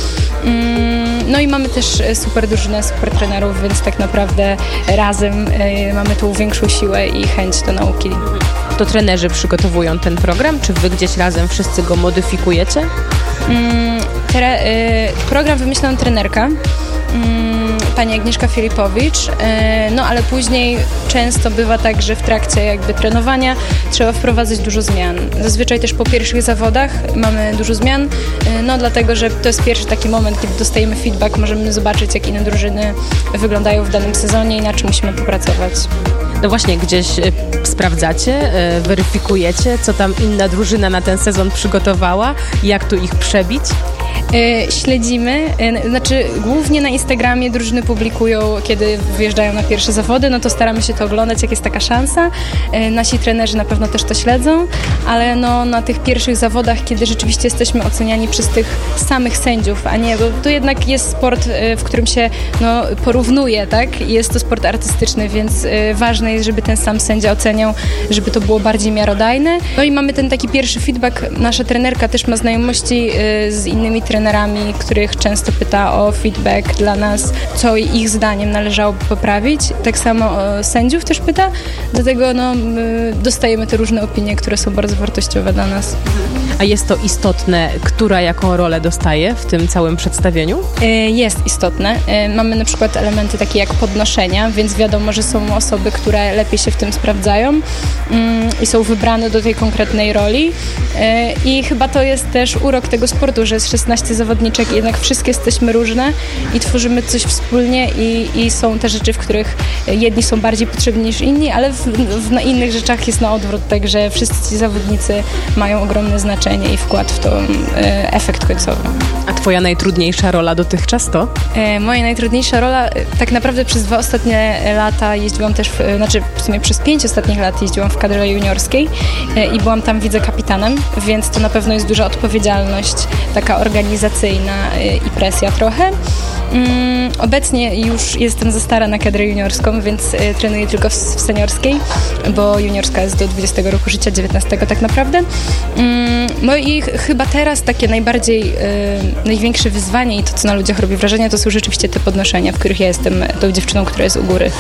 no i mamy też super drużynę, super trenerów, więc tak naprawdę razem yy, mamy tą większą siłę i chęć do nauki. To trenerzy przygotowują ten program, czy wy gdzieś razem wszyscy go modyfikujecie? Yy, tre, yy, program wymyślała trenerka. Pani Agnieszka Filipowicz, no ale później często bywa tak, że w trakcie jakby trenowania trzeba wprowadzać dużo zmian. Zazwyczaj też po pierwszych zawodach mamy dużo zmian, no dlatego, że to jest pierwszy taki moment, kiedy dostajemy feedback, możemy zobaczyć, jak inne drużyny wyglądają w danym sezonie i na czym musimy popracować. No właśnie, gdzieś y, sprawdzacie, y, weryfikujecie, co tam inna drużyna na ten sezon przygotowała, jak tu ich przebić? Y, śledzimy, y, znaczy głównie na Instagramie drużyny publikują, kiedy wyjeżdżają na pierwsze zawody, no to staramy się to oglądać, jak jest taka szansa. Y, nasi trenerzy na pewno też to śledzą, ale no na tych pierwszych zawodach, kiedy rzeczywiście jesteśmy oceniani przez tych samych sędziów, a nie, bo to jednak jest sport, y, w którym się no, porównuje, tak? Jest to sport artystyczny, więc y, ważne jest, żeby ten sam sędzia oceniał, żeby to było bardziej miarodajne. No i mamy ten taki pierwszy feedback. Nasza trenerka też ma znajomości y, z innymi trenerami, których często pyta o feedback dla nas, co ich zdaniem należałoby poprawić. Tak samo o sędziów też pyta, dlatego no, dostajemy te różne opinie, które są bardzo wartościowe dla nas. A jest to istotne, która jaką rolę dostaje w tym całym przedstawieniu? Jest istotne. Mamy na przykład elementy takie jak podnoszenia, więc wiadomo, że są osoby, które lepiej się w tym sprawdzają i są wybrane do tej konkretnej roli. I chyba to jest też urok tego sportu, że jest szesnaście zawodniczek i jednak wszystkie jesteśmy różne i tworzymy coś wspólnie i, i są te rzeczy, w których jedni są bardziej potrzebni niż inni, ale w, w, na innych rzeczach jest na odwrót, także wszyscy ci zawodnicy mają ogromne znaczenie i wkład w to e, efekt końcowy. A twoja najtrudniejsza rola dotychczas to? E, moja najtrudniejsza rola, e, tak naprawdę przez dwa ostatnie lata jeździłam też, w, znaczy w sumie przez pięć ostatnich lat jeździłam w kadrze juniorskiej e, i byłam tam wicekapitanem, więc to na pewno jest duża odpowiedzialność, taka organizacyjna e, i presja trochę. Mm, obecnie już jestem za stara na kadrę juniorską, więc y, trenuję tylko w, w seniorskiej, bo juniorska jest do dwudziestego roku życia, dziewiętnastego tak naprawdę. Mm, no i ch- chyba teraz takie najbardziej, y, największe wyzwanie i to, co na ludziach robi wrażenie, to są rzeczywiście te podnoszenia, w których ja jestem tą dziewczyną, która jest u góry.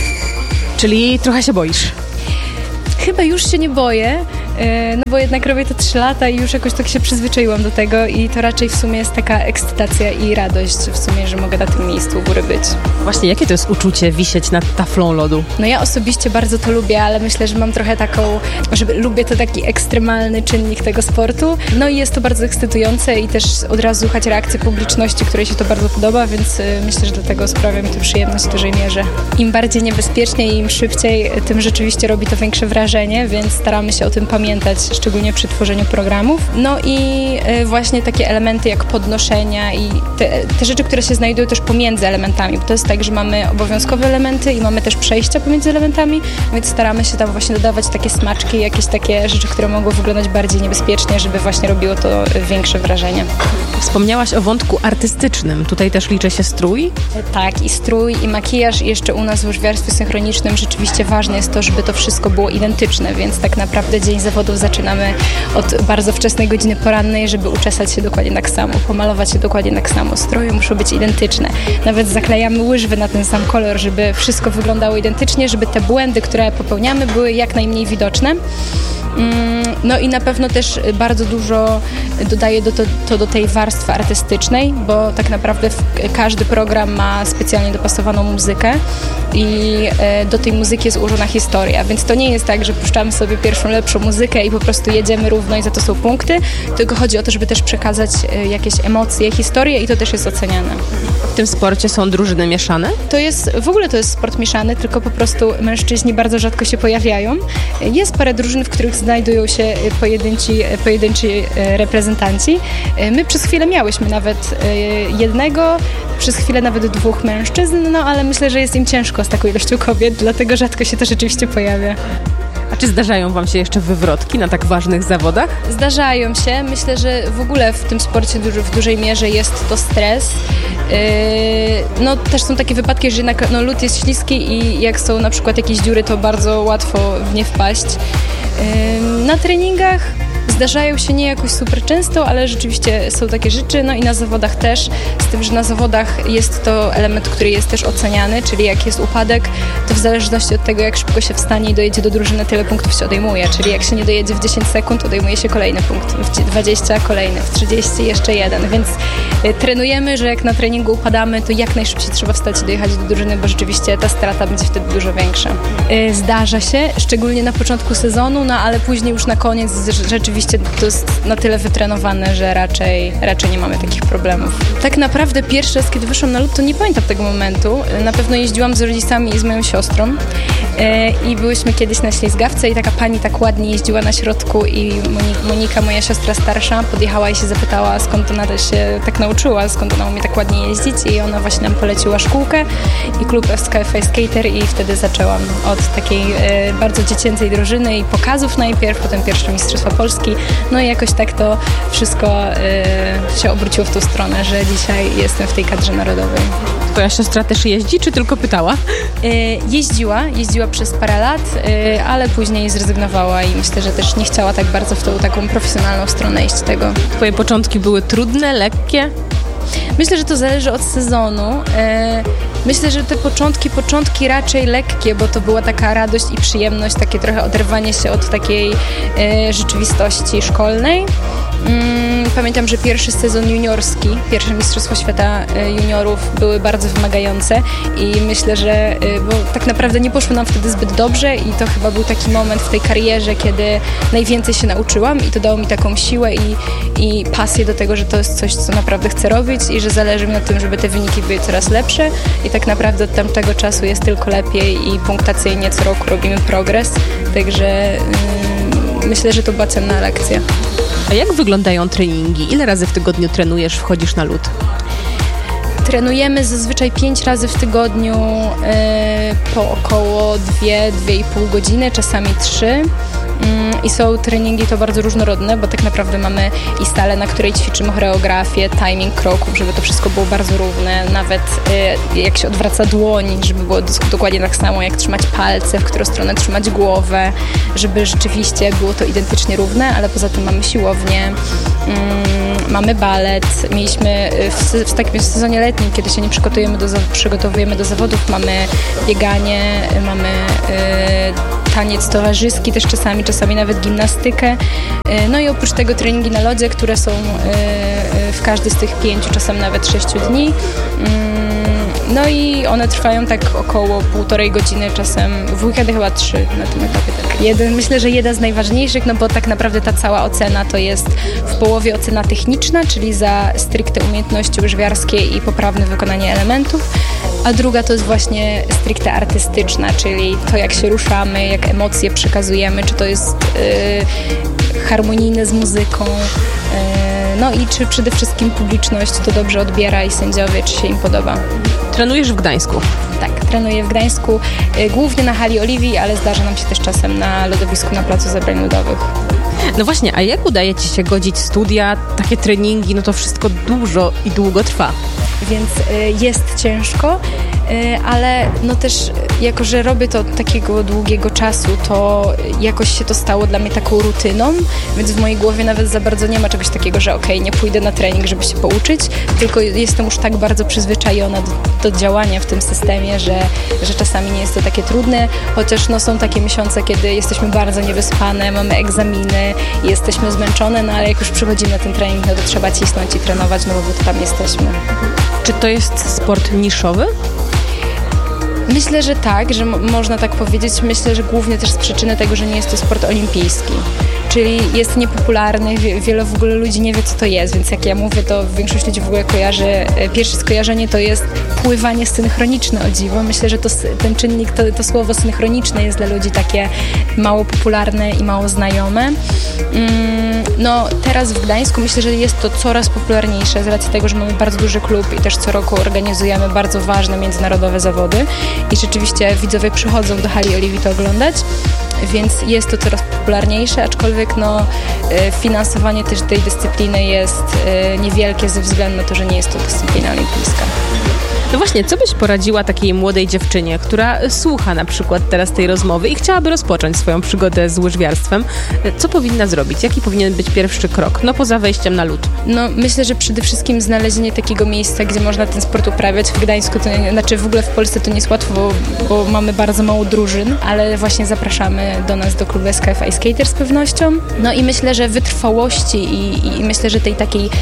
Czyli trochę się boisz? Chyba już się nie boję, no bo jednak robię to trzy lata i już jakoś tak się przyzwyczaiłam do tego i to raczej w sumie jest taka ekscytacja i radość w sumie, że mogę na tym miejscu u góry być. Właśnie, jakie to jest uczucie wisieć nad taflą lodu? No ja osobiście bardzo to lubię, ale myślę, że mam trochę taką, że lubię to taki ekstremalny czynnik tego sportu. No i jest to bardzo ekscytujące i też od razu słuchać reakcji publiczności, której się to bardzo podoba, więc myślę, że dlatego sprawia mi to przyjemność w dużej mierze. Im bardziej niebezpiecznie i im szybciej, tym rzeczywiście robi to większe wrażenie, więc staramy się o tym pamiętać, szczególnie przy tworzeniu programów. No i właśnie takie elementy jak podnoszenia i te, te rzeczy, które się znajdują też pomiędzy elementami, bo to jest tak, że mamy obowiązkowe elementy i mamy też przejścia pomiędzy elementami, więc staramy się tam właśnie dodawać takie smaczki, jakieś takie rzeczy, które mogą wyglądać bardziej niebezpiecznie, żeby właśnie robiło to większe wrażenie. Wspomniałaś o wątku artystycznym. Tutaj też liczy się strój? Tak, i strój, i makijaż. I jeszcze u nas w łyżwiarstwie synchronicznym rzeczywiście ważne jest to, żeby to wszystko było identyczne, więc tak naprawdę dzień zawodów zaczynamy od bardzo wczesnej godziny porannej, żeby uczesać się dokładnie tak samo, pomalować się dokładnie tak samo. Stroje muszą być identyczne. Nawet zaklejamy łyżwy na ten sam kolor, żeby wszystko wyglądało identycznie, żeby te błędy, które popełniamy, były jak najmniej widoczne. No i na pewno też bardzo dużo dodaje do to, to do tej warstwy artystycznej, bo tak naprawdę każdy program ma specjalnie dopasowaną muzykę i do tej muzyki jest ułożona historia, więc to nie jest tak, że puszczamy sobie pierwszą lepszą muzykę i po prostu jedziemy równo i za to są punkty, tylko chodzi o to, żeby też przekazać jakieś emocje, historię i to też jest oceniane. W tym sporcie są drużyny mieszane? To jest, w ogóle to jest sport mieszany, tylko po prostu mężczyźni bardzo rzadko się pojawiają. Jest parę drużyn, w których znajdują się pojedynci, pojedynczy reprezentanci. My przez chwilę miałyśmy nawet jednego, przez chwilę nawet dwóch mężczyzn, no ale myślę, że jest im ciężko z taką ilością kobiet, dlatego rzadko się to rzeczywiście pojawia. A czy zdarzają wam się jeszcze wywrotki na tak ważnych zawodach? Zdarzają się. Myślę, że w ogóle w tym sporcie w dużej mierze jest to stres. Yy, no też są takie wypadki, że jednak no, lód jest śliski i jak są na przykład jakieś dziury, to bardzo łatwo w nie wpaść. Yy, na treningach zdarzają się nie jakoś super często, ale rzeczywiście są takie rzeczy, no i na zawodach też, z tym, że na zawodach jest to element, który jest też oceniany, czyli jak jest upadek, to w zależności od tego, jak szybko się wstanie i dojedzie do drużyny, tyle punktów się odejmuje, czyli jak się nie dojedzie w dziesięć sekund, odejmuje się kolejny punkt, w dwadzieścia kolejny, w trzydzieści jeszcze jeden, więc y, trenujemy, że jak na treningu upadamy, to jak najszybciej trzeba wstać i dojechać do drużyny, bo rzeczywiście ta strata będzie wtedy dużo większa. Y, zdarza się, szczególnie na początku sezonu, no ale później już na koniec rzeczywiście rzeczywiście to jest na tyle wytrenowane, że raczej, raczej nie mamy takich problemów. Tak naprawdę pierwszy raz, kiedy wyszłam na lód, to nie pamiętam tego momentu. Na pewno jeździłam z rodzicami i z moją siostrą i byłyśmy kiedyś na ślizgawce i taka pani tak ładnie jeździła na środku i Monika, moja siostra starsza, podjechała i się zapytała, skąd ona się tak nauczyła, skąd ona umie tak ładnie jeździć i ona właśnie nam poleciła szkółkę i klub S K F I Skater i wtedy zaczęłam od takiej e, bardzo dziecięcej drużyny i pokazów najpierw, potem pierwsze Mistrzostwa Polski, no i jakoś tak to wszystko e, się obróciło w tą stronę, że dzisiaj jestem w tej kadrze narodowej. Twoja siostra też jeździ, czy tylko pytała? E, jeździła, jeździła przez parę lat, e, ale później zrezygnowała i myślę, że też nie chciała tak bardzo w tą taką profesjonalną stronę iść tego. Twoje początki były trudne, lekkie? Myślę, że to zależy od sezonu. Myślę, że te początki, początki raczej lekkie, bo to była taka radość i przyjemność, takie trochę oderwanie się od takiej rzeczywistości szkolnej. Pamiętam, że pierwszy sezon juniorski, pierwsze Mistrzostwa Świata juniorów były bardzo wymagające i myślę, że bo tak naprawdę nie poszło nam wtedy zbyt dobrze i to chyba był taki moment w tej karierze, kiedy najwięcej się nauczyłam i to dało mi taką siłę i, i pasję do tego, że to jest coś, co naprawdę chcę robić i że zależy mi na tym, żeby te wyniki były coraz lepsze i tak naprawdę od tamtego czasu jest tylko lepiej i punktacyjnie co roku robimy progres, także yy, myślę, że to była cenna lekcja. A jak wyglądają treningi? Ile razy w tygodniu trenujesz, wchodzisz na lód? Trenujemy zazwyczaj pięć razy w tygodniu yy, po około dwie, dwie i pół godziny, czasami trzy. I są treningi to bardzo różnorodne, bo tak naprawdę mamy i salę, na której ćwiczymy choreografię, timing kroków, żeby to wszystko było bardzo równe, nawet y, jak się odwraca dłoń, żeby było dokładnie tak samo, jak trzymać palce, w którą stronę trzymać głowę, żeby rzeczywiście było to identycznie równe, ale poza tym mamy siłownię, y, mamy balet, mieliśmy w, w takim sezonie letnim, kiedy się nie przygotowujemy do, przygotowujemy do zawodów, mamy bieganie, mamy y, taniec towarzyski też czasami, czasami nawet gimnastykę. No i oprócz tego treningi na lodzie, które są w każdy z tych pięciu, czasem nawet sześciu dni. No i one trwają tak około półtorej godziny, czasem w weekendy chyba trzy na tym etapie. Tak. Jeden, myślę, że jeden z najważniejszych, no bo tak naprawdę ta cała ocena to jest w połowie ocena techniczna, czyli za stricte umiejętności łyżwiarskie i poprawne wykonanie elementów, a druga to jest właśnie stricte artystyczna, czyli to jak się ruszamy, jak emocje przekazujemy, czy to jest yy, harmonijne z muzyką, yy, no i czy przede wszystkim publiczność to dobrze odbiera i sędziowie, czy się im podoba. Trenujesz w Gdańsku? Tak, trenuję w Gdańsku, yy, głównie na hali Oliwii, ale zdarza nam się też czasem na lodowisku na Placu Zebrań Ludowych. No właśnie, a jak udaje Ci się godzić studia, takie treningi, no to wszystko dużo i długo trwa? Więc y, jest ciężko, y, ale no też jako, że robię to od takiego długiego czasu, to jakoś się to stało dla mnie taką rutyną, więc w mojej głowie nawet za bardzo nie ma czegoś takiego, że okej, okay, nie pójdę na trening, żeby się pouczyć, tylko jestem już tak bardzo przyzwyczajona do, do działania w tym systemie, że, że czasami nie jest to takie trudne, chociaż no, są takie miesiące, kiedy jesteśmy bardzo niewyspane, mamy egzaminy, jesteśmy zmęczone, no ale jak już przychodzimy na ten trening, no to trzeba cisnąć i trenować, no bo tam jesteśmy. Czy to jest sport niszowy? Myślę, że tak, że m- można tak powiedzieć. Myślę, że głównie też z przyczyny tego, że nie jest to sport olimpijski. Czyli jest niepopularny, wie, wiele w ogóle ludzi nie wie, co to jest, więc jak ja mówię, to większość ludzi w ogóle kojarzy, pierwsze skojarzenie to jest pływanie synchroniczne, o dziwo. Myślę, że to, ten czynnik, to, to słowo synchroniczne jest dla ludzi takie mało popularne i mało znajome. Mm, no teraz w Gdańsku myślę, że jest to coraz popularniejsze z racji tego, że mamy bardzo duży klub i też co roku organizujemy bardzo ważne międzynarodowe zawody i rzeczywiście widzowie przychodzą do hali Oliwii to oglądać, więc jest to coraz popularniejsze, aczkolwiek no, finansowanie też tej dyscypliny jest niewielkie ze względu na to, że nie jest to dyscyplina olimpijska. No właśnie, co byś poradziła takiej młodej dziewczynie, która słucha na przykład teraz tej rozmowy i chciałaby rozpocząć swoją przygodę z łyżwiarstwem? Co powinna zrobić? Jaki powinien być pierwszy krok? No poza wejściem na lód. No myślę, że przede wszystkim znalezienie takiego miejsca, gdzie można ten sport uprawiać. W Gdańsku, to nie, znaczy w ogóle w Polsce to nie jest łatwo, bo, bo mamy bardzo mało drużyn, ale właśnie zapraszamy do nas, do klubu S K F I Skater z pewnością. No i myślę, że wytrwałości i, i myślę, że tej takiej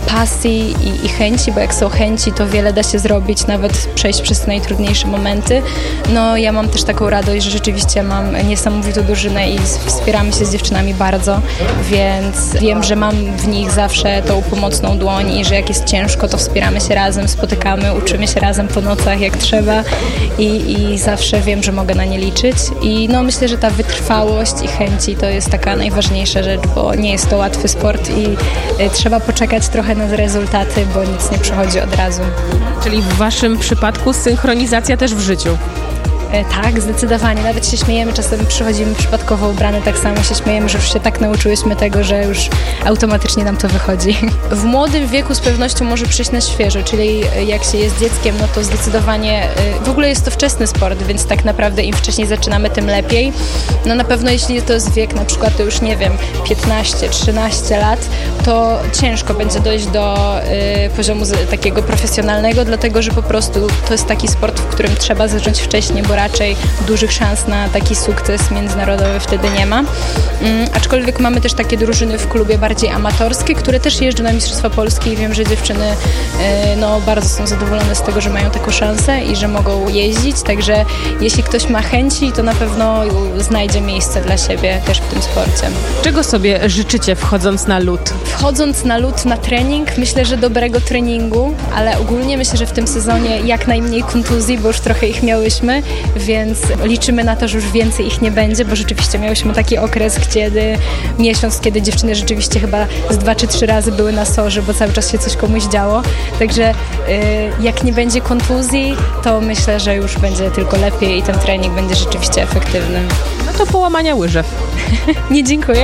pasji i, i chęci, bo jak są chęci, to wiele da się zrobić, nawet przejść przez najtrudniejsze momenty. No ja mam też taką radość, że rzeczywiście mam niesamowitą drużynę i wspieramy się z dziewczynami bardzo, więc wiem, że mam w nich zawsze tą pomocną dłoń i że jak jest ciężko, to wspieramy się razem, spotykamy, uczymy się razem po nocach jak trzeba i, i zawsze wiem, że mogę na nie liczyć i no myślę, że ta wytrwałość i chęci to jest taka najważniejsza rzecz, bo nie jest to łatwy sport i y, trzeba poczekać trochę na rezultaty, bo nic nie przychodzi od razu. Czyli w waszym przypadku synchronizacja też w życiu. Tak, zdecydowanie. Nawet się śmiejemy, czasem przychodzimy przypadkowo ubrane, tak samo się śmiejemy, że już się tak nauczyłyśmy tego, że już automatycznie nam to wychodzi. W młodym wieku z pewnością może przyjść na świeżo, czyli jak się jest dzieckiem, no to zdecydowanie w ogóle jest to wczesny sport, więc tak naprawdę im wcześniej zaczynamy, tym lepiej. No na pewno jeśli to jest wiek, na przykład to już nie wiem, piętnaście trzynaście lat, to ciężko będzie dojść do y, poziomu z, takiego profesjonalnego, dlatego że po prostu to jest taki sport, w którym trzeba zacząć wcześniej, bo raczej dużych szans na taki sukces międzynarodowy wtedy nie ma. Um, aczkolwiek mamy też takie drużyny w klubie bardziej amatorskie, które też jeżdżą na Mistrzostwa Polski i wiem, że dziewczyny y, no, bardzo są zadowolone z tego, że mają taką szansę i że mogą jeździć, także jeśli ktoś ma chęci, to na pewno znajdzie miejsce dla siebie też w tym sporcie. Czego sobie życzycie wchodząc na lód? Wchodząc na lód, na trening, myślę, że dobrego treningu, ale ogólnie myślę, że w tym sezonie jak najmniej kontuzji, bo już trochę ich miałyśmy, więc liczymy na to, że już więcej ich nie będzie, bo rzeczywiście miałyśmy taki okres, kiedy miesiąc, kiedy dziewczyny rzeczywiście chyba z dwa czy trzy razy były na sorze, bo cały czas się coś komuś działo. Także yy, jak nie będzie kontuzji, to myślę, że już będzie tylko lepiej i ten trening będzie rzeczywiście efektywny. No to połamania łyżew. Nie, dziękuję.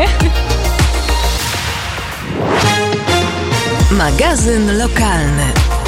Magazyn lokalny.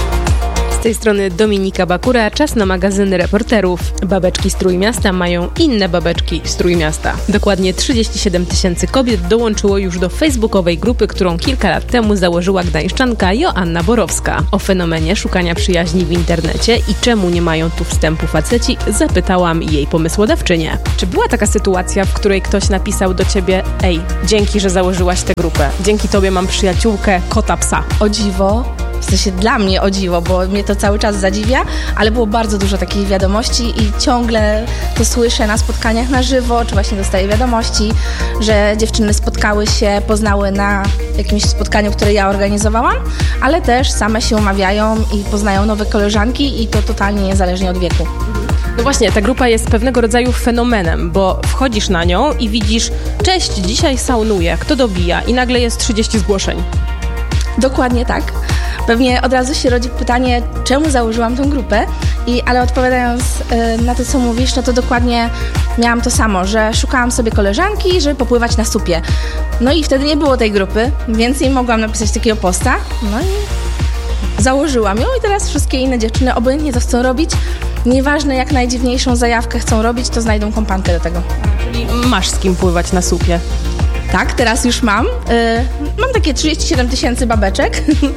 Z tej strony Dominika Bakura, czas na magazyn reporterów. Babeczki z Trójmiasta mają inne babeczki z Trójmiasta. Dokładnie trzydzieści siedem tysięcy kobiet dołączyło już do facebookowej grupy, którą kilka lat temu założyła gdańszczanka Joanna Borowska. O fenomenie szukania przyjaźni w internecie i czemu nie mają tu wstępu faceci, zapytałam jej pomysłodawczynię. Czy była taka sytuacja, w której ktoś napisał do ciebie: ej, dzięki, że założyłaś tę grupę, dzięki tobie mam przyjaciółkę kota psa? O dziwo. W sensie dla mnie o dziwo, bo mnie to cały czas zadziwia, ale było bardzo dużo takich wiadomości i ciągle to słyszę na spotkaniach na żywo, czy właśnie dostaję wiadomości, że dziewczyny spotkały się, poznały na jakimś spotkaniu, które ja organizowałam, ale też same się umawiają i poznają nowe koleżanki i to totalnie niezależnie od wieku. No właśnie, ta grupa jest pewnego rodzaju fenomenem, bo wchodzisz na nią i widzisz: cześć, dzisiaj saunuję, kto dobija, i nagle jest trzydzieści zgłoszeń. Dokładnie tak. Pewnie od razu się rodzi pytanie, czemu założyłam tę grupę, I, ale odpowiadając y, na to, co mówisz, no to dokładnie miałam to samo, że szukałam sobie koleżanki, żeby popływać na supie. No i wtedy nie było tej grupy, więc nie mogłam napisać takiego posta. No i założyłam ją i teraz wszystkie inne dziewczyny, obojętnie co chcą robić, nieważne jak najdziwniejszą zajawkę chcą robić, to znajdą kompankę do tego. Czyli masz z kim pływać na supie. Tak, teraz już mam. Yy, mam takie trzydzieści siedem tysięcy babeczek, yy,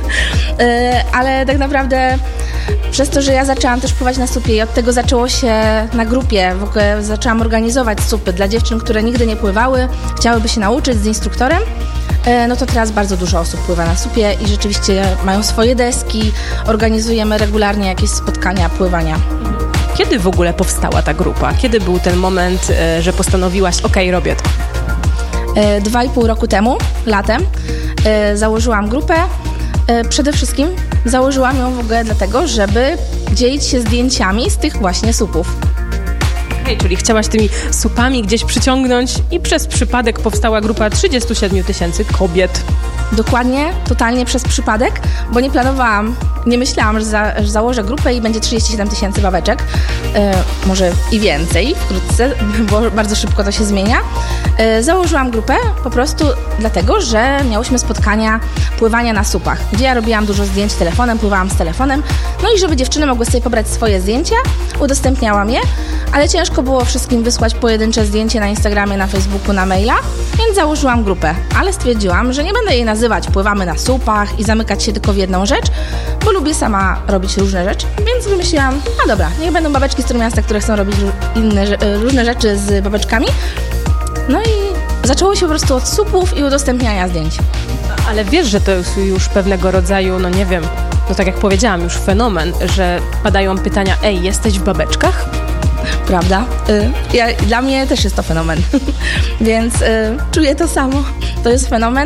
ale tak naprawdę przez to, że ja zaczęłam też pływać na supie i od tego zaczęło się na grupie, w ogóle zaczęłam organizować supy dla dziewczyn, które nigdy nie pływały, chciałyby się nauczyć z instruktorem, yy, no to teraz bardzo dużo osób pływa na supie i rzeczywiście mają swoje deski, organizujemy regularnie jakieś spotkania pływania. Kiedy w ogóle powstała ta grupa? Kiedy był ten moment, yy, że postanowiłaś, okej, robię to? Dwa i pół roku temu, latem, e, założyłam grupę. E, przede wszystkim założyłam ją w ogóle dlatego, żeby dzielić się zdjęciami z tych właśnie supów. Okej, czyli chciałaś tymi supami gdzieś przyciągnąć i przez przypadek powstała grupa trzydzieści siedem tysięcy kobiet. Dokładnie, totalnie przez przypadek, bo nie planowałam, nie myślałam, że, za, że założę grupę i będzie trzydzieści siedem tysięcy babeczek, e, może i więcej wkrótce, bo bardzo szybko to się zmienia. E, założyłam grupę po prostu dlatego, że miałyśmy spotkania pływania na supach, gdzie ja robiłam dużo zdjęć telefonem, pływałam z telefonem, no i żeby dziewczyny mogły sobie pobrać swoje zdjęcia, udostępniałam je, ale ciężko było wszystkim wysłać pojedyncze zdjęcie na Instagramie, na Facebooku, na maila, więc założyłam grupę, ale stwierdziłam, że nie będę jej nazywać pływamy na supach i zamykać się tylko w jedną rzecz, bo lubię sama robić różne rzeczy, więc wymyśliłam, no dobra, niech będą babeczki z Trójmiasta, które chcą robić inne, różne rzeczy z babeczkami. No i zaczęło się po prostu od supów i udostępniania zdjęć. Ale wiesz, że to jest już pewnego rodzaju, no nie wiem, no tak jak powiedziałam, już fenomen, że padają pytania, ej, jesteś w babeczkach? Prawda? Y, ja, dla mnie też jest to fenomen, więc y, czuję to samo. To jest fenomen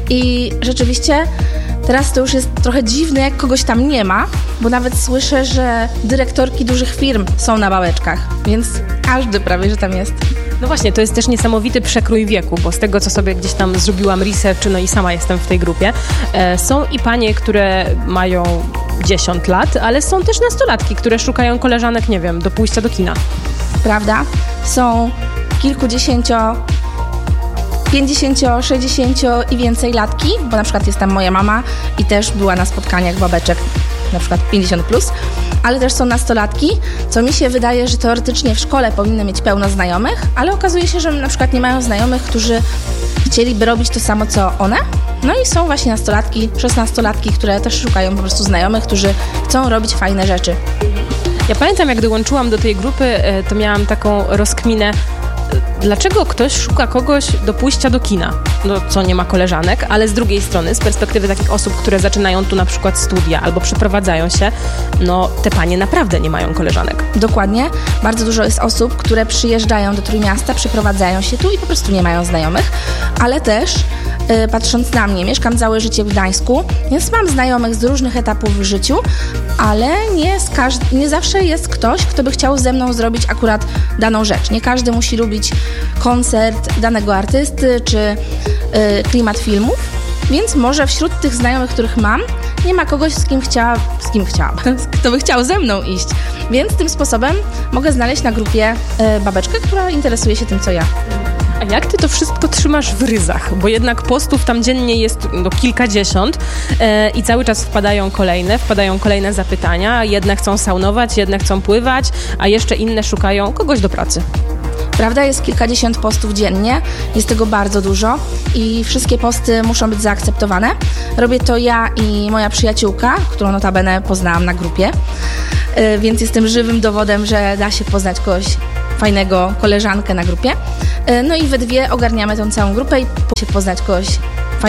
i rzeczywiście teraz to już jest trochę dziwne, jak kogoś tam nie ma, bo nawet słyszę, że dyrektorki dużych firm są na babeczkach, więc każdy prawie, że tam jest. No właśnie, to jest też niesamowity przekrój wieku, bo z tego, co sobie gdzieś tam zrobiłam research, no i sama jestem w tej grupie, e, są i panie, które mają dziesięć lat, ale są też nastolatki, które szukają koleżanek, nie wiem, do pójścia do kina. Prawda? Są kilkudziesięcio, pięćdziesięcio, sześćdziesięcio i więcej latki, bo na przykład jest tam moja mama i też była na spotkaniach babeczek, na przykład pięćdziesiąt plus, ale też są nastolatki, co mi się wydaje, że teoretycznie w szkole powinny mieć pełno znajomych, ale okazuje się, że na przykład nie mają znajomych, którzy chcieliby robić to samo, co one. No i są właśnie nastolatki, szesnastolatki, które też szukają po prostu znajomych, którzy chcą robić fajne rzeczy. Ja pamiętam, jak dołączyłam do tej grupy, to miałam taką rozkminę, dlaczego ktoś szuka kogoś do pójścia do kina, no, co nie ma koleżanek, ale z drugiej strony, z perspektywy takich osób, które zaczynają tu na przykład studia albo przeprowadzają się, no te panie naprawdę nie mają koleżanek. Dokładnie. Bardzo dużo jest osób, które przyjeżdżają do Trójmiasta, przeprowadzają się tu i po prostu nie mają znajomych, ale też yy, patrząc na mnie, mieszkam całe życie w Gdańsku, więc mam znajomych z różnych etapów w życiu, ale nie, z każd- nie zawsze jest ktoś, kto by chciał ze mną zrobić akurat daną rzecz. Nie każdy musi lubić koncert danego artysty czy y, klimat filmów, więc może wśród tych znajomych, których mam, nie ma kogoś, z kim chciała, z kim chciałam, kto by chciał ze mną iść. Więc tym sposobem mogę znaleźć na grupie y, babeczkę, która interesuje się tym, co ja. A jak ty to wszystko trzymasz w ryzach? Bo jednak postów tam dziennie jest no, kilkadziesiąt e, i cały czas wpadają kolejne, wpadają kolejne zapytania. Jedne chcą saunować, jedne chcą pływać, a jeszcze inne szukają kogoś do pracy. Prawda, jest kilkadziesiąt postów dziennie, jest tego bardzo dużo i wszystkie posty muszą być zaakceptowane. Robię to ja i moja przyjaciółka, którą notabene poznałam na grupie, yy, więc jestem żywym dowodem, że da się poznać kogoś fajnego, koleżankę na grupie. Yy, no i we dwie ogarniamy tą całą grupę i po się poznać kogoś